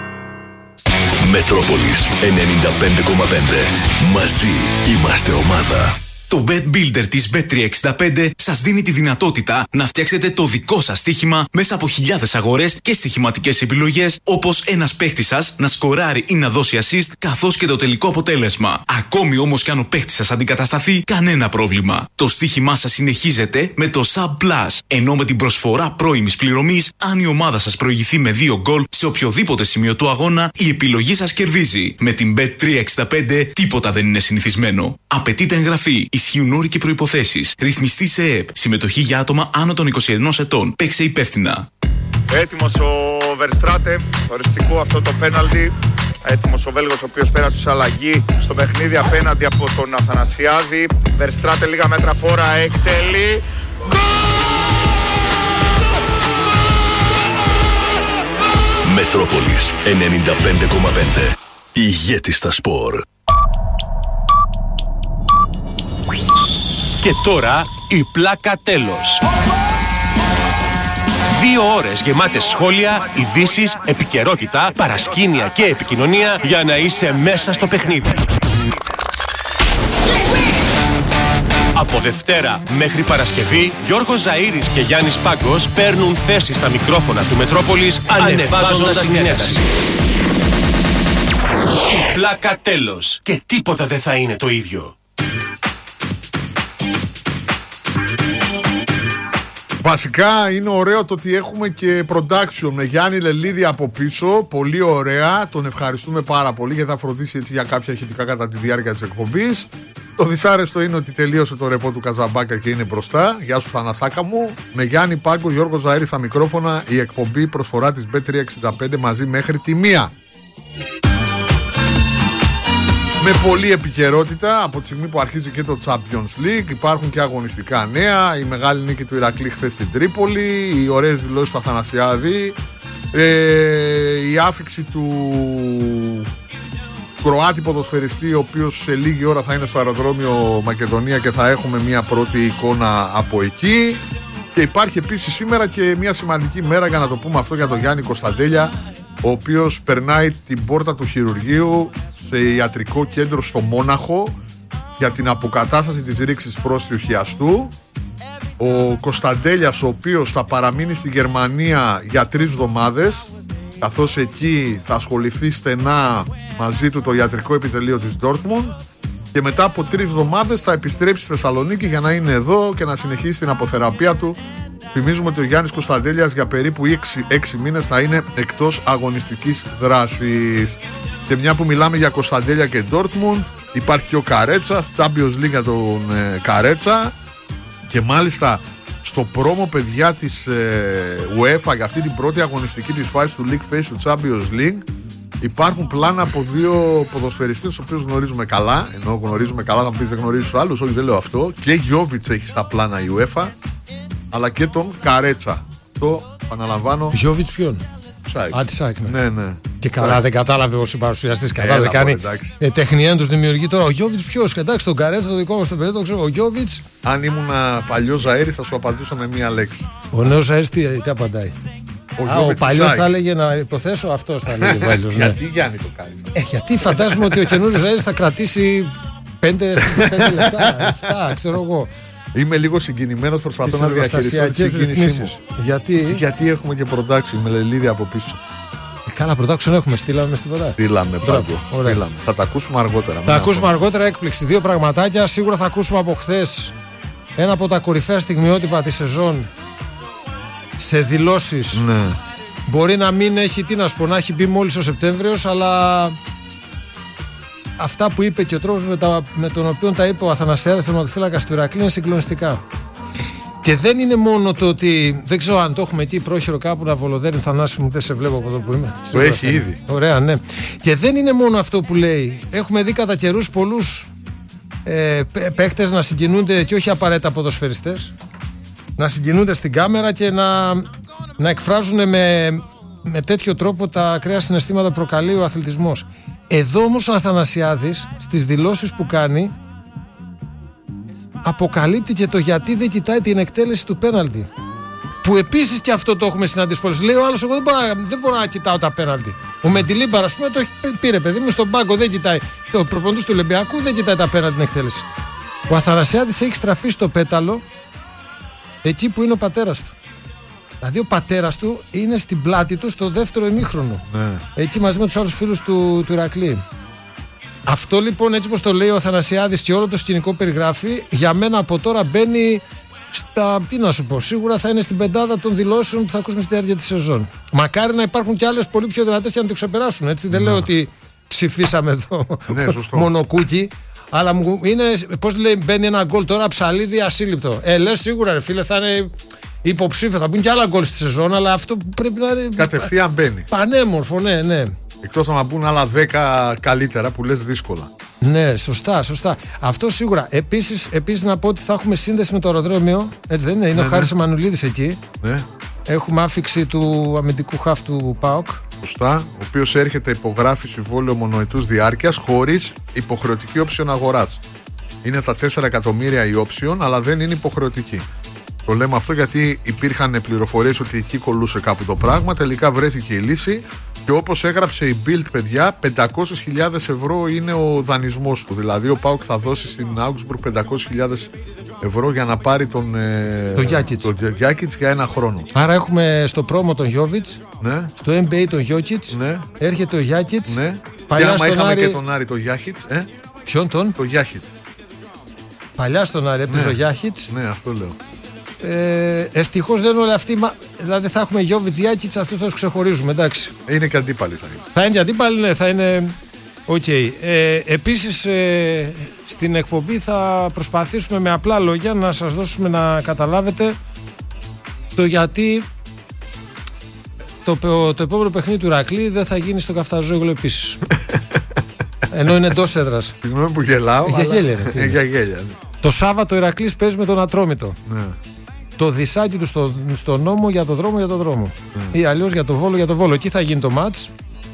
Speaker 17: Μετρόπολης 95,5. Μαζί είμαστε ομάδα.
Speaker 26: Το Bet Builder της Bet365 σας δίνει τη δυνατότητα να φτιάξετε το δικό σας στοίχημα μέσα από χιλιάδες αγορές και στοιχηματικές επιλογές, όπως ένας παίχτης σας να σκοράρει ή να δώσει assist, καθώς και το τελικό αποτέλεσμα. Ακόμη όμως κι αν ο παίχτης σας αντικατασταθεί, κανένα πρόβλημα. Το στοίχημά σας συνεχίζεται με το Sub Plus, ενώ με την προσφορά πρώιμης πληρωμής, αν η ομάδα σας προηγηθεί με 2 γκολ σε οποιοδήποτε σημείο του αγώνα, η επιλογή σας κερδίζει. Με την Bet365 τίποτα δεν είναι συνηθισμένο. Απαιτείται εγγραφή. Ισχύουν όροι και προϋποθέσεις. Ρυθμιστή σε ΕΕΠ. Συμμετοχή για άτομα άνω των 21 ετών. Παίξε υπεύθυνα.
Speaker 27: Έτοιμος ο Verstraete, οριστικό αυτό το πέναλτι. Έτοιμος ο Βέλγος, ο οποίος πέρασε σε αλλαγή στο παιχνίδι απέναντι από τον Αθανασιάδη. Verstraete λίγα μέτρα φόρα, εκτελεί.
Speaker 17: Μετρόπολης 95,5. Ηγέτη στα σπορ.
Speaker 7: Και τώρα η πλάκα τέλος. 2 ώρες γεμάτες σχόλια, ειδήσεις, επικαιρότητα, παρασκήνια και επικοινωνία για να είσαι μέσα στο παιχνίδι. Από Δευτέρα μέχρι Παρασκευή, Γιώργος Ζαΐρης και Γιάννης Πάγκος παίρνουν θέση στα μικρόφωνα του Μετρόπολης ανεβάζοντας την ένταση. Η πλάκα τέλος. Και τίποτα δεν θα είναι το ίδιο.
Speaker 9: Βασικά είναι ωραίο το ότι έχουμε και production με Γιάννη Λελίδη από πίσω. Πολύ ωραία. Τον ευχαριστούμε πάρα πολύ γιατί θα φροντίσει έτσι για κάποια ηχητικά κατά τη διάρκεια της εκπομπής. Το δυσάρεστο είναι ότι τελείωσε το ρεπό του Καζαμπάκα και είναι μπροστά. Γεια σου Θανασάκα μου. Με Γιάννη Πάγκο, Γιώργο Ζαήρη στα μικρόφωνα. Η εκπομπή προσφορά της Bet365 μαζί μέχρι τη 1. Με πολλή επικαιρότητα από τη στιγμή που αρχίζει και το Champions League. Υπάρχουν και αγωνιστικά νέα. Η μεγάλη νίκη του Ηρακλή χθες στην Τρίπολη. Οι ωραίες δηλώσεις του Αθανασιάδη. Η άφιξη του Κροάτη ποδοσφαιριστή, ο οποίος σε λίγη ώρα θα είναι στο αεροδρόμιο Μακεδονία και θα έχουμε μια πρώτη εικόνα από εκεί. Και υπάρχει επίσης σήμερα και μια σημαντική μέρα, για να το πούμε αυτό, για τον Γιάννη Κωνσταντέλια, ο οποίος περνάει την πόρτα του χειρουργείου σε ιατρικό κέντρο στο Μόναχο για την αποκατάσταση της ρήξης πρόστιου χιαστού. Ο Κωνσταντέλιας, ο οποίος θα παραμείνει στη Γερμανία για 3 εβδομάδες, καθώς εκεί θα ασχοληθεί στενά μαζί του το ιατρικό επιτελείο της Dortmund, και μετά από 3 εβδομάδες θα επιστρέψει στη Θεσσαλονίκη για να είναι εδώ και να συνεχίσει την αποθεραπεία του. Θυμίζουμε ότι ο Γιάννης Κωνσταντέλιας για περίπου 6 μήνες θα είναι εκτός αγωνιστικής δράσης. Και μια που μιλάμε για Κωνσταντέλια και Dortmund, υπάρχει και ο Καρέτσα, Champions League για τον Καρέτσα, και μάλιστα στο πρόμο, παιδιά, της UEFA για αυτή την πρώτη αγωνιστική της φάσης του League Phase του Champions League υπάρχουν πλάνα από 2 ποδοσφαιριστές, τους οποίους γνωρίζουμε καλά. Ενώ γνωρίζουμε καλά, θα μου πεις δεν γνωρίζεις τους άλλους, όχι, δεν λέω αυτό. Και Γιόβιτς έχει στα πλάνα η UEFA, αλλά και τον Καρέτσα. Το επαναλαμβάνω.
Speaker 1: Γιόβιτς ποιον?
Speaker 9: Τη
Speaker 1: ΣΑΕΚ.
Speaker 9: Ναι.
Speaker 1: Και καλά δεν κατάλαβε ο συμπαρουσιαστής. Κατάλαβε, κάνει τεχνιέν τους δημιουργεί τώρα. Ο Γιόβιτς ποιος? Εντάξει, τον Καρέτσα, το δικό μας το παιδί, το ξέρω. Ο Γιόβιτς.
Speaker 9: Αν ήμουν παλιός Ζαήρης θα σου απαντούσα με μία λέξη.
Speaker 1: Ο νέος Ζαήρης τι απαντάει? Ο παλιός θα έλεγε, να υποθέσω, αυτός θα έλεγε παλιός.
Speaker 9: Γιατί Γιάννη το κάνει?
Speaker 1: Γιατί φαντάζομαι ότι ο καινούριος Ζαήρης θα κρατήσει 5 λεπτά, 7, ξέρω εγώ.
Speaker 9: Είμαι λίγο συγκινημένος, προσπαθώ να διαχειριστώ τη συγκίνησή μου. Γιατί έχουμε και production με Λελίδη από πίσω.
Speaker 1: Καλά, production έχουμε, στείλαμε στην ποτά.
Speaker 9: Στείλαμε πάντο. Θα τα ακούσουμε αργότερα.
Speaker 1: Θα ακούσουμε αργότερα έκπληξη. 2 πραγματάκια. Σίγουρα θα ακούσουμε από χθες ένα από τα κορυφαία στιγμιότυπα της σεζόν σε δηλώσεις.
Speaker 9: Ναι.
Speaker 1: Μπορεί να μην έχει, τι να σου πω, να έχει μπει μόλις ο Σεπτέμβριος, αλλά αυτά που είπε και ο τρόπος με τον οποίο τα είπε ο Αθανασιάδης, τερματοφύλακας του Ηρακλή, είναι συγκλονιστικά. Και δεν είναι μόνο το ότι, δεν ξέρω αν το έχουμε εκεί πρόχειρο κάπου να βολοδέρνει, Θανάση μου, δεν σε βλέπω από εδώ που είμαι.
Speaker 9: Το έχει ήδη.
Speaker 1: Ωραία, ναι. Και δεν είναι μόνο αυτό που λέει. Έχουμε δει κατά καιρούς πολλούς παίχτες να συγκινούνται, και όχι απαραίτητα ποδοσφαιριστές, να συγκινούνται στην κάμερα και να εκφράζουν με τέτοιο τρόπο τα ακραία συναισθήματα που προκαλεί ο αθλητισμός. Εδώ όμως ο Αθανασιάδης στις δηλώσεις που κάνει αποκαλύπτει και το γιατί δεν κοιτάει την εκτέλεση του πέναλτι, που επίσης και αυτό το έχουμε συναντήσει πολλές. Λέει ο άλλος, εγώ δεν μπορώ να κοιτάω τα πέναλτι. Ο Μεντιλίμπαρ, ας πούμε, το πήρε, παιδί μου, στον πάγκο, δεν κοιτάει. Το προπονητής του Ολυμπιακού δεν κοιτάει τα πέναλτι την εκτέλεση. Ο Αθανασιάδης έχει στραφεί στο πέταλο εκεί που είναι ο πατέρας του. Δηλαδή ο πατέρας του είναι στην πλάτη του στο δεύτερο ημίχρονο.
Speaker 9: Ναι.
Speaker 1: Εκεί μαζί με τους άλλους φίλους του Ηρακλή. Αυτό λοιπόν, έτσι όπως το λέει ο Αθανασιάδης και όλο το σκηνικό περιγράφει, για μένα από τώρα μπαίνει στα, τι να σου πω, σίγουρα θα είναι στην πεντάδα των δηλώσεων που θα ακούσουμε στη διάρκεια της σεζόν. Μακάρι να υπάρχουν και άλλες πολύ πιο δυνατές για να το ξεπεράσουν, έτσι. Δεν λέω ότι ψηφίσαμε εδώ μονοκούκι, αλλά μου είναι, πώς λέει, μπαίνει ένα γκολ τώρα, Ψαλίδη ασύλληπτο. Λες σίγουρα, ρε φίλε, θα είναι υποψήφιο, θα μπουν και άλλα γκολ στη σεζόν, αλλά αυτό πρέπει να είναι
Speaker 9: κατευθείαν μπαίνει.
Speaker 1: Πανέμορφο, ναι.
Speaker 9: Εκτός να μπουν άλλα 10 καλύτερα που λες δύσκολα.
Speaker 1: Ναι, σωστά. Αυτό σίγουρα. Επίσης να πω ότι θα έχουμε σύνδεση με το αεροδρόμιο. Έτσι δεν είναι? Είναι ο Χάρης Εμμανουλίδης εκεί.
Speaker 9: Ναι.
Speaker 1: Έχουμε άφιξη του αμυντικού χαφ του ΠΑΟΚ.
Speaker 9: Σωστά. Ο οποίος έρχεται, υπογράφει συμβόλαιο μονοετούς διάρκειας χωρίς υποχρεωτική όψιον αγοράς. Είναι τα 4 εκατομμύρια η όψιον, αλλά δεν είναι υποχρεωτική. Το λέμε αυτό γιατί υπήρχαν πληροφορίες ότι εκεί κολούσε κάπου το πράγμα. Τελικά βρέθηκε η λύση. Και όπως έγραψε η Bild, παιδιά, 500.000 ευρώ είναι ο δανεισμός του. Δηλαδή ο ΠΑΟΚ θα δώσει στην Augsburg 500.000 ευρώ για να πάρει τον Γιάκιτς για 1 χρόνο.
Speaker 1: Άρα έχουμε στο πρόμο τον Γιόβιτς,
Speaker 9: ναι.
Speaker 1: Στο NBA τον Γιόκιτς,
Speaker 9: ναι.
Speaker 1: Έρχεται ο Γιάκιτς.
Speaker 9: Ναι. Και άμα είχαμε και τον Άρη τον Γιάχιτς.
Speaker 1: Ποιον τον?
Speaker 9: Το Γιάχιτς.
Speaker 1: Παλιά στον Άρη έπαιζε ο Γιάχιτς.
Speaker 9: Ναι, αυτό λέω.
Speaker 1: Ευτυχώς δεν είναι όλοι αυτοί. Δηλαδή θα έχουμε Γιόβιτς, Γιάκιτς, αυτούς θα τους ξεχωρίζουμε, εντάξει.
Speaker 9: Είναι και αντίπαλοι θα είναι.
Speaker 1: Θα είναι και αντίπαλοι, ναι, θα είναι. Επίσης στην εκπομπή θα προσπαθήσουμε με απλά λόγια να σας δώσουμε να καταλάβετε το γιατί το επόμενο παιχνίδι του Ηρακλή δεν θα γίνει στο Καφταζόγλιο επίσης. Ενώ είναι εντός έδρας.
Speaker 9: Συγγνώμη που γελάω. Για γέλια.
Speaker 1: Το Σάββατο ο Ηρακλής παίζει με τον Ατρόμητο.
Speaker 9: Ναι.
Speaker 1: Το δισάκι του στο νόμο για το δρόμο. Ή αλλιώς για το Βόλο για το Βόλο. Εκεί θα γίνει το μάτς.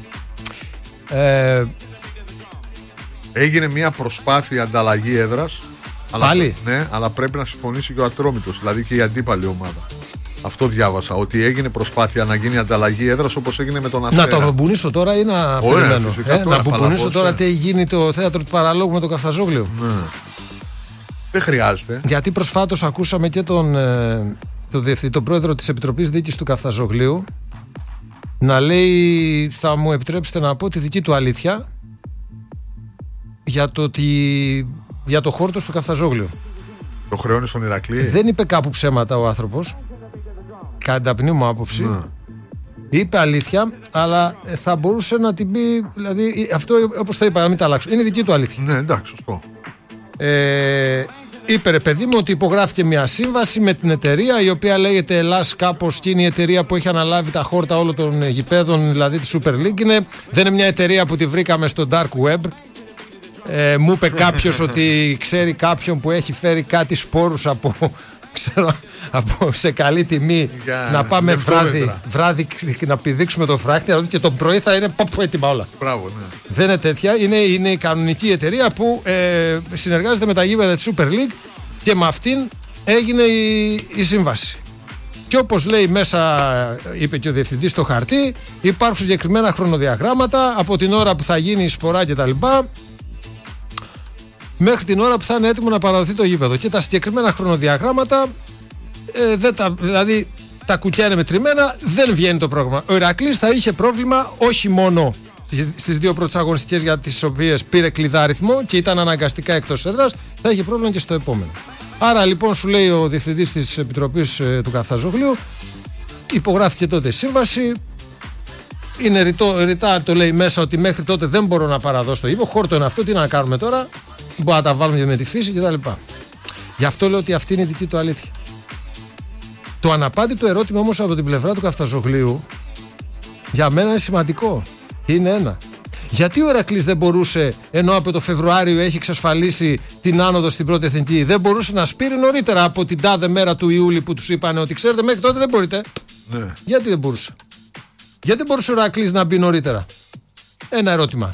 Speaker 9: Έγινε μια προσπάθεια ανταλλαγή έδρας.
Speaker 1: Πάλι.
Speaker 9: Ναι, αλλά πρέπει να συμφωνήσει και ο Ατρόμητος, δηλαδή και η αντίπαλη ομάδα. Αυτό διάβασα, ότι έγινε προσπάθεια να γίνει ανταλλαγή έδρας όπως έγινε με τον Αστέρα.
Speaker 1: Να το μπουνίσω τώρα ή να περιμένω. Να μπουνίσω τώρα τι γίνει το θέατρο του Παραλόγου με το Καφταζόγλιο.
Speaker 9: Ναι. Δεν χρειάζεται.
Speaker 1: Γιατί προσφάτως ακούσαμε και τον πρόεδρο της Επιτροπής Δίκης του Καφταζογλίου να λέει, θα μου επιτρέψετε να πω τη δική του αλήθεια για το χόρτο στο Καφταζόγλιο.
Speaker 9: Το χρεώνει στον Ηρακλή.
Speaker 1: Δεν είπε κάπου ψέματα ο άνθρωπος, κατά ταπεινή μου άποψη. Ναι. Είπε αλήθεια, αλλά θα μπορούσε να την πει, δηλαδή αυτό όπως το είπα, να μην τα αλλάξω. Είναι δική του αλήθεια.
Speaker 9: Ναι, εντάξει, σωστό.
Speaker 1: Είπε ρε παιδί μου ότι υπογράφηκε μια σύμβαση με την εταιρεία η οποία λέγεται Ελλάς κάπως, και είναι η εταιρεία που έχει αναλάβει τα χόρτα όλων των γηπέδων, δηλαδή τη Super League. Δεν είναι μια εταιρεία που τη βρήκαμε στο Dark Web. Μου είπε κάποιος ότι ξέρει κάποιον που έχει φέρει κάτι σπόρους από σε καλή τιμή να πάμε βράδυ να πηδήξουμε το φράχτη και το πρωί θα είναι έτοιμα όλα.
Speaker 9: Μπράβο, ναι.
Speaker 1: Δεν είναι τέτοια, είναι η κανονική εταιρεία που συνεργάζεται με τα γήπεδα της Super League και με αυτήν έγινε η σύμβαση. Και όπως λέει μέσα, είπε και ο διευθυντής στο χαρτί, υπάρχουν συγκεκριμένα χρονοδιαγράμματα από την ώρα που θα γίνει η σπορά κτλ. Μέχρι την ώρα που θα είναι έτοιμο να παραδοθεί το γήπεδο. Και τα συγκεκριμένα χρονοδιαγράμματα, δηλαδή τα κουκιά είναι μετρημένα, δεν βγαίνει το πρόγραμμα. Ο Ηρακλής θα είχε πρόβλημα όχι μόνο στις δύο πρώτες αγωνιστικές για τις οποίες πήρε κλειδάριθμο και ήταν αναγκαστικά εκτός έδρας, θα είχε πρόβλημα και στο επόμενο. Άρα λοιπόν σου λέει ο διευθυντής της Επιτροπής του Καφταζογλίου, υπογράφηκε τότε η σύμβαση. Είναι ρητά το λέει μέσα ότι μέχρι τότε δεν μπορώ να παραδώσω το γήπεδο. Χόρτο είναι αυτό, τι να κάνουμε τώρα. Μπορεί να τα βάλουμε με τη φύση κτλ. Γι' αυτό λέω ότι αυτή είναι η δική του αλήθεια. Το αναπάντητο ερώτημα όμως από την πλευρά του Καφταζογλίου για μένα είναι σημαντικό. Είναι ένα. Γιατί ο Ηρακλής δεν μπορούσε, ενώ από το Φεβρουάριο έχει εξασφαλίσει την άνοδο στην πρώτη εθνική, δεν μπορούσε να σπείρει νωρίτερα από την τάδε μέρα του Ιούλη που τους είπαν ότι ξέρετε μέχρι τότε δεν μπορείτε.
Speaker 9: Ναι.
Speaker 1: Γιατί δεν μπορούσε. Γιατί δεν μπορούσε ο Ηρακλής να μπει νωρίτερα. Ένα ερώτημα.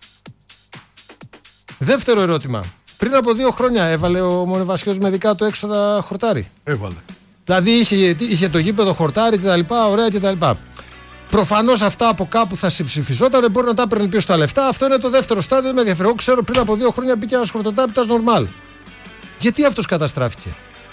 Speaker 1: Δεύτερο ερώτημα. Πριν από 2 χρόνια έβαλε ο Μονεβασιός με δικά του έξοδα χορτάρι.
Speaker 9: Έβαλε.
Speaker 1: Δηλαδή είχε το γήπεδο χορτάρι κτλ. Ωραία κτλ. Προφανώς αυτά από κάπου θα συμψηφιζόταν, μπορεί να τα παίρνει πίσω τα λεφτά. Αυτό είναι το δεύτερο στάδιο. Με ενδιαφέρει. Εγώ ξέρω πριν από 2 χρόνια μπήκε ένας χορτοτάπητας νορμάλ. Γιατί αυτός καταστράφηκε.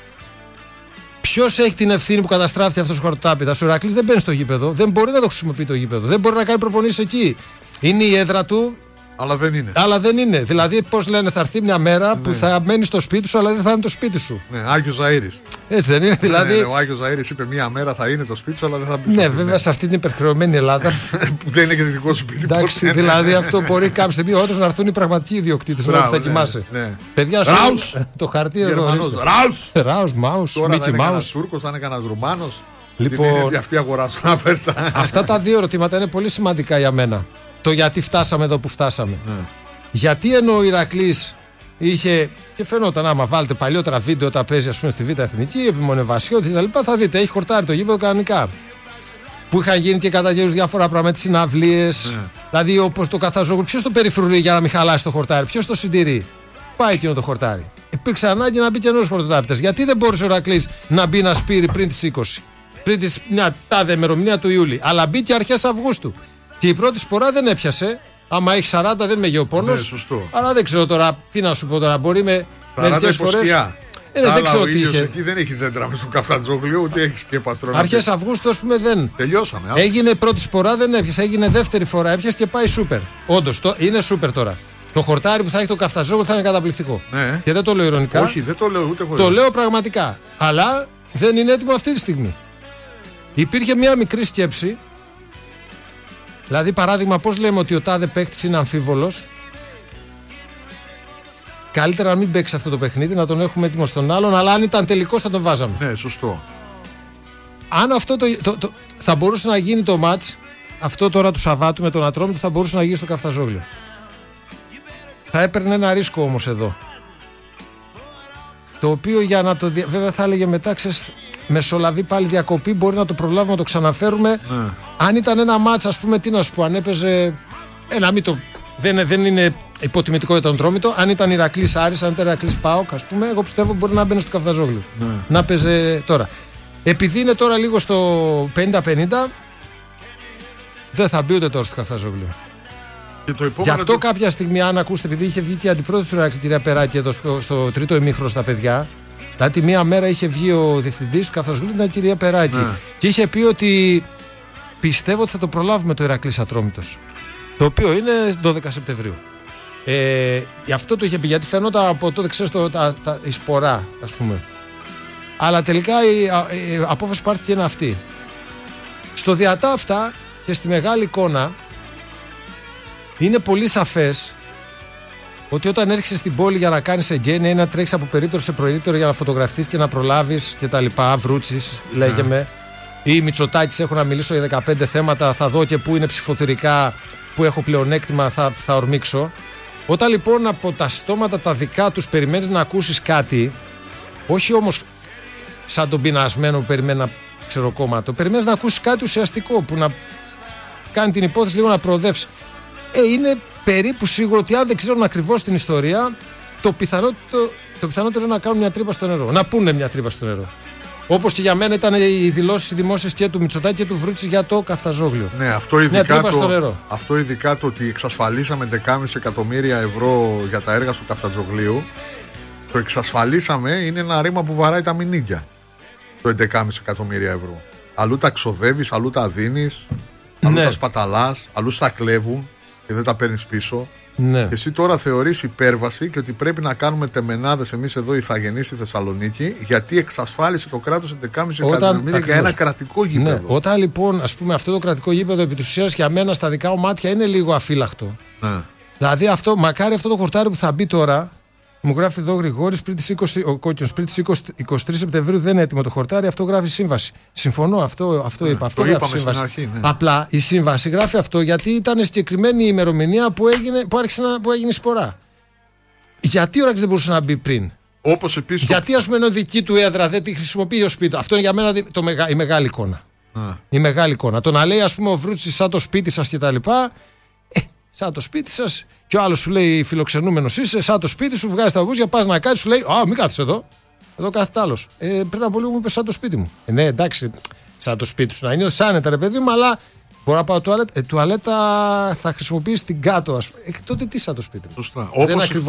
Speaker 1: Ποιος έχει την ευθύνη που καταστράφηκε αυτός ο χορτοτάπητας? Ο Ηρακλής δεν μπαίνει στο γήπεδο, δεν μπορεί να το χρησιμοποιεί το γήπεδο, δεν μπορεί να κάνει προπονήσεις εκεί. Είναι η έδρα του.
Speaker 9: Αλλά δεν είναι.
Speaker 1: Δηλαδή, πώς λένε, θα έρθει μια μέρα που θα μένει στο σπίτι σου, αλλά δεν θα είναι το σπίτι σου.
Speaker 9: Ναι, Άγιος Ζαΐρης.
Speaker 1: Έτσι δεν είναι, δηλαδή.
Speaker 9: Ναι, ο Άγιος Ζαΐρης είπε μια μέρα θα είναι το σπίτι σου, αλλά δεν θα μπει.
Speaker 1: Ναι, βέβαια σε αυτή την υπερχρεωμένη Ελλάδα.
Speaker 9: Που δεν είναι και δικό σου σπίτι.
Speaker 1: Εντάξει, δηλαδή αυτό μπορεί κάποια στιγμή όντως να έρθουν οι πραγματικοί ιδιοκτήτες που θα κοιμάσαι. Παιδιά, το χαρτί εδώ. Ράους, Μάους, Μίκι Μάους.
Speaker 9: Τούρκος, θα είναι κανένας Ρουμάνος.
Speaker 1: Λοιπόν,
Speaker 9: τι αυτοί αγοράσουν αφέρτα.
Speaker 1: Αυτά τα 2 ερωτήματα είναι πολύ σημαντικά για μένα. Το γιατί φτάσαμε εδώ που φτάσαμε. Γιατί ενώ ο Ηρακλής είχε, και φαινόταν άμα βάλετε παλιότερα βίντεο όταν παίζει ας πούμε στη Β' Εθνική, επιμονεβασιό κτλ. Θα δείτε, έχει χορτάρει το γήπεδο κανονικά. Που είχαν γίνει και κατά γύρω διάφορα πράγματα, συναυλίες. Δηλαδή όπως το Καφταζόγλιο, ποιος το περιφρουρεί για να μην χαλάσει το χορτάρι, ποιος το συντηρεί. Πάει εκείνο το χορτάρι. Υπήρξε ανάγκη να μπει καινούριο χορτοτάπητας. Γιατί δεν μπόρεσε ο Ηρακλής να μπει να σπείρει πριν τις 20, πριν μια τάδε ημερομηνία του Ιούλη, αλλά μπήκε αρχές Αυγούστου. Και η πρώτη σπορά δεν έπιασε. Άμα έχει 40 δεν με γεωπόνος.
Speaker 9: Ναι, σωστό.
Speaker 1: Αλλά δεν ξέρω τώρα, τι να σου πω τώρα. Μπορεί με μερικές φορές.
Speaker 9: Δεν ξέρω τι είχε. Εκεί δεν έχει δέντρα με στο Καφταζόγλιο, ούτε έχει και παστρώνει.
Speaker 1: Αρχές Αυγούστου, ας πούμε, δεν.
Speaker 9: Τελειώσαμε.
Speaker 1: Έγινε πρώτη σπορά, δεν έπιασε. Έγινε δεύτερη φορά, έπιασε και πάει σούπερ. Όντως, είναι σούπερ τώρα. Το χορτάρι που θα έχει το Καφταζόγλιο θα είναι καταπληκτικό.
Speaker 9: Ναι.
Speaker 1: Και δεν το λέω ειρωνικά.
Speaker 9: Όχι, δεν το λέω ούτε εγώ.
Speaker 1: Το λέω πραγματικά. Αλλά δεν είναι έτοιμο αυτή τη στιγμή. Υπήρχε μια μικρή σκέψη. Δηλαδή, παράδειγμα, πώς λέμε ότι ο τάδε παίκτης είναι αμφίβολος. καλύτερα να μην παίξει αυτό το παιχνίδι, να τον έχουμε έτοιμο στον άλλον, αλλά αν ήταν τελικός θα τον βάζαμε.
Speaker 9: Ναι, σωστό.
Speaker 1: Αν αυτό θα μπορούσε να γίνει το μάτς, αυτό τώρα του Σαββάτου με τον Ατρόμητο θα μπορούσε να γίνει στο Καφταζόγλιο. Θα έπαιρνε ένα ρίσκο όμως εδώ. Το οποίο για να το. Βέβαια θα έλεγε μετά, ξέρεις, μεσολαβεί πάλι διακοπή, μπορεί να το προλάβουμε, να το ξαναφέρουμε. Ναι. Αν ήταν ένα μάτς, ας πούμε, τι να σου πω, αν έπαιζε. Να μην το. Δεν είναι υποτιμητικό για τον Ατρόμητο. Αν ήταν Ηρακλής Άρης, αν ήταν Ηρακλής ΠΑΟΚ, ας πούμε, εγώ πιστεύω μπορεί να μπαίνει στο Καφταζόγλιο. Ναι. Να παίζει τώρα. Επειδή είναι τώρα λίγο στο 50-50, δεν θα μπει ούτε τώρα στο Καφταζόγλιο. Γι' αυτό κάποια στιγμή, αν ακούσετε, επειδή είχε βγει και η αντιπρόεδρος του Ηρακλή, κυρία Περάκη, εδώ στο τρίτο ημίχρονο στα παιδιά, δηλαδή μία μέρα είχε βγει ο διευθυντής του Καφταζογλίου, ήταν η κυρία Περάκη. Ναι. Και είχε πει ότι πιστεύω ότι θα το προλάβουμε το Ηρακλής Ατρόμητος. Το οποίο είναι 12 Σεπτεμβρίου. Γι' αυτό το είχε πει, γιατί φαινόταν από τότε, ξέρεις, η σπορά, ας πούμε. Αλλά τελικά η απόφαση που πάρθηκε είναι αυτή. Στο διατά αυτά και στη μεγάλη εικόνα, είναι πολύ σαφές ότι όταν έρχεσαι στην πόλη για να κάνεις εγγένεια ή να τρέξεις από περίπτωση σε προηγήτερο για να φωτογραφηθείς και να προλάβεις και τα λοιπά, Βρούτσης λέγεται, ή Μητσοτάκης, έχω να μιλήσω για 15 θέματα, θα δω και πού είναι ψηφοθυρικά, που έχω πλεονέκτημα, θα ορμήξω. Όταν λοιπόν από τα στόματα τα δικά τους περιμένεις να ακούσεις κάτι, όχι όμως σαν τον πεινασμένο που περιμένει να ξεροκόμματο, περιμένεις να ακούσεις κάτι ουσιαστικό που να κάνει την υπόθεση λίγο να προοδεύσει. Είναι περίπου σίγουρο ότι αν δεν ξέρουν ακριβώς την ιστορία, το πιθανότερο είναι να κάνουν μια τρύπα στο νερό. Να πούνε μια τρύπα στο νερό. Όπως και για μένα ήταν οι δηλώσεις δημόσιες και του Μητσοτάκη και του Βρούτση για το Καφταζόγλιο. Ναι,
Speaker 9: αυτό ειδικά το ότι εξασφαλίσαμε 11,5 εκατομμύρια ευρώ για τα έργα του Καφταζογλίου, το εξασφαλίσαμε είναι ένα ρήμα που βαράει τα μηνύκια. Το 11,5 εκατομμύρια ευρώ. Αλλού τα ξοδεύεις, αλλού τα δίνεις, αλλού τα σπαταλάς, αλλού τα κλέβουν και δεν τα παίρνεις πίσω. Ναι. Και εσύ τώρα θεωρείς υπέρβαση και ότι πρέπει να κάνουμε τεμενάδες εμείς εδώ οι ηθαγενείς στη Θεσσαλονίκη, γιατί εξασφάλισε το κράτος 11,5 εκατομμύρια για ένα κρατικό γήπεδο. Ναι. Όταν λοιπόν, ας πούμε, αυτό το κρατικό γήπεδο επί της ουσίας για μένα στα δικά μου μάτια είναι λίγο αφύλακτο. Ναι. Δηλαδή μακάρι αυτό το χορτάρι που θα μπει τώρα. Μου γράφει εδώ ο Γρηγόρης, πριν τις 20, ο Κόκκινος, πριν τις 23 Σεπτεμβρίου δεν είναι έτοιμο το χορτάρι, αυτό γράφει σύμβαση. Συμφωνώ, αυτό είπα. Αυτό το είπαμε σύμβαση. Στην αρχή. Ναι. Απλά η σύμβαση γράφει αυτό γιατί ήταν συγκεκριμένη η ημερομηνία που έγινε η σπορά. Γιατί ο Ράκης δεν μπορούσε να μπει πριν? Όπως επίσης.
Speaker 1: Γιατί ας πούμε ενώ δική του έδρα δεν τη χρησιμοποιεί ο σπίτι. Αυτό είναι για μένα η μεγάλη εικόνα. Η μεγάλη εικόνα. Το να λέει ας πούμε ο Βρούτσης σαν το σπίτι σας κτλ. Σαν το σπίτι σας, και ο άλλος σου λέει φιλοξενούμενος είσαι, σαν το σπίτι σου, βγάζει τα βούζια, πας να κάτσεις, σου λέει α, μην κάθεσαι εδώ. Εδώ κάθεται άλλος. Πριν από λίγο μου είπε σαν το σπίτι μου. Ναι, εντάξει, σαν το σπίτι σου να είναι, σάνεται ρε παιδί μου, αλλά μπορώ να πάω τουαλέτα θα χρησιμοποιήσει την κάτω, ας πούμε. Τότε τι σαν το σπίτι μου.
Speaker 9: Σωστά.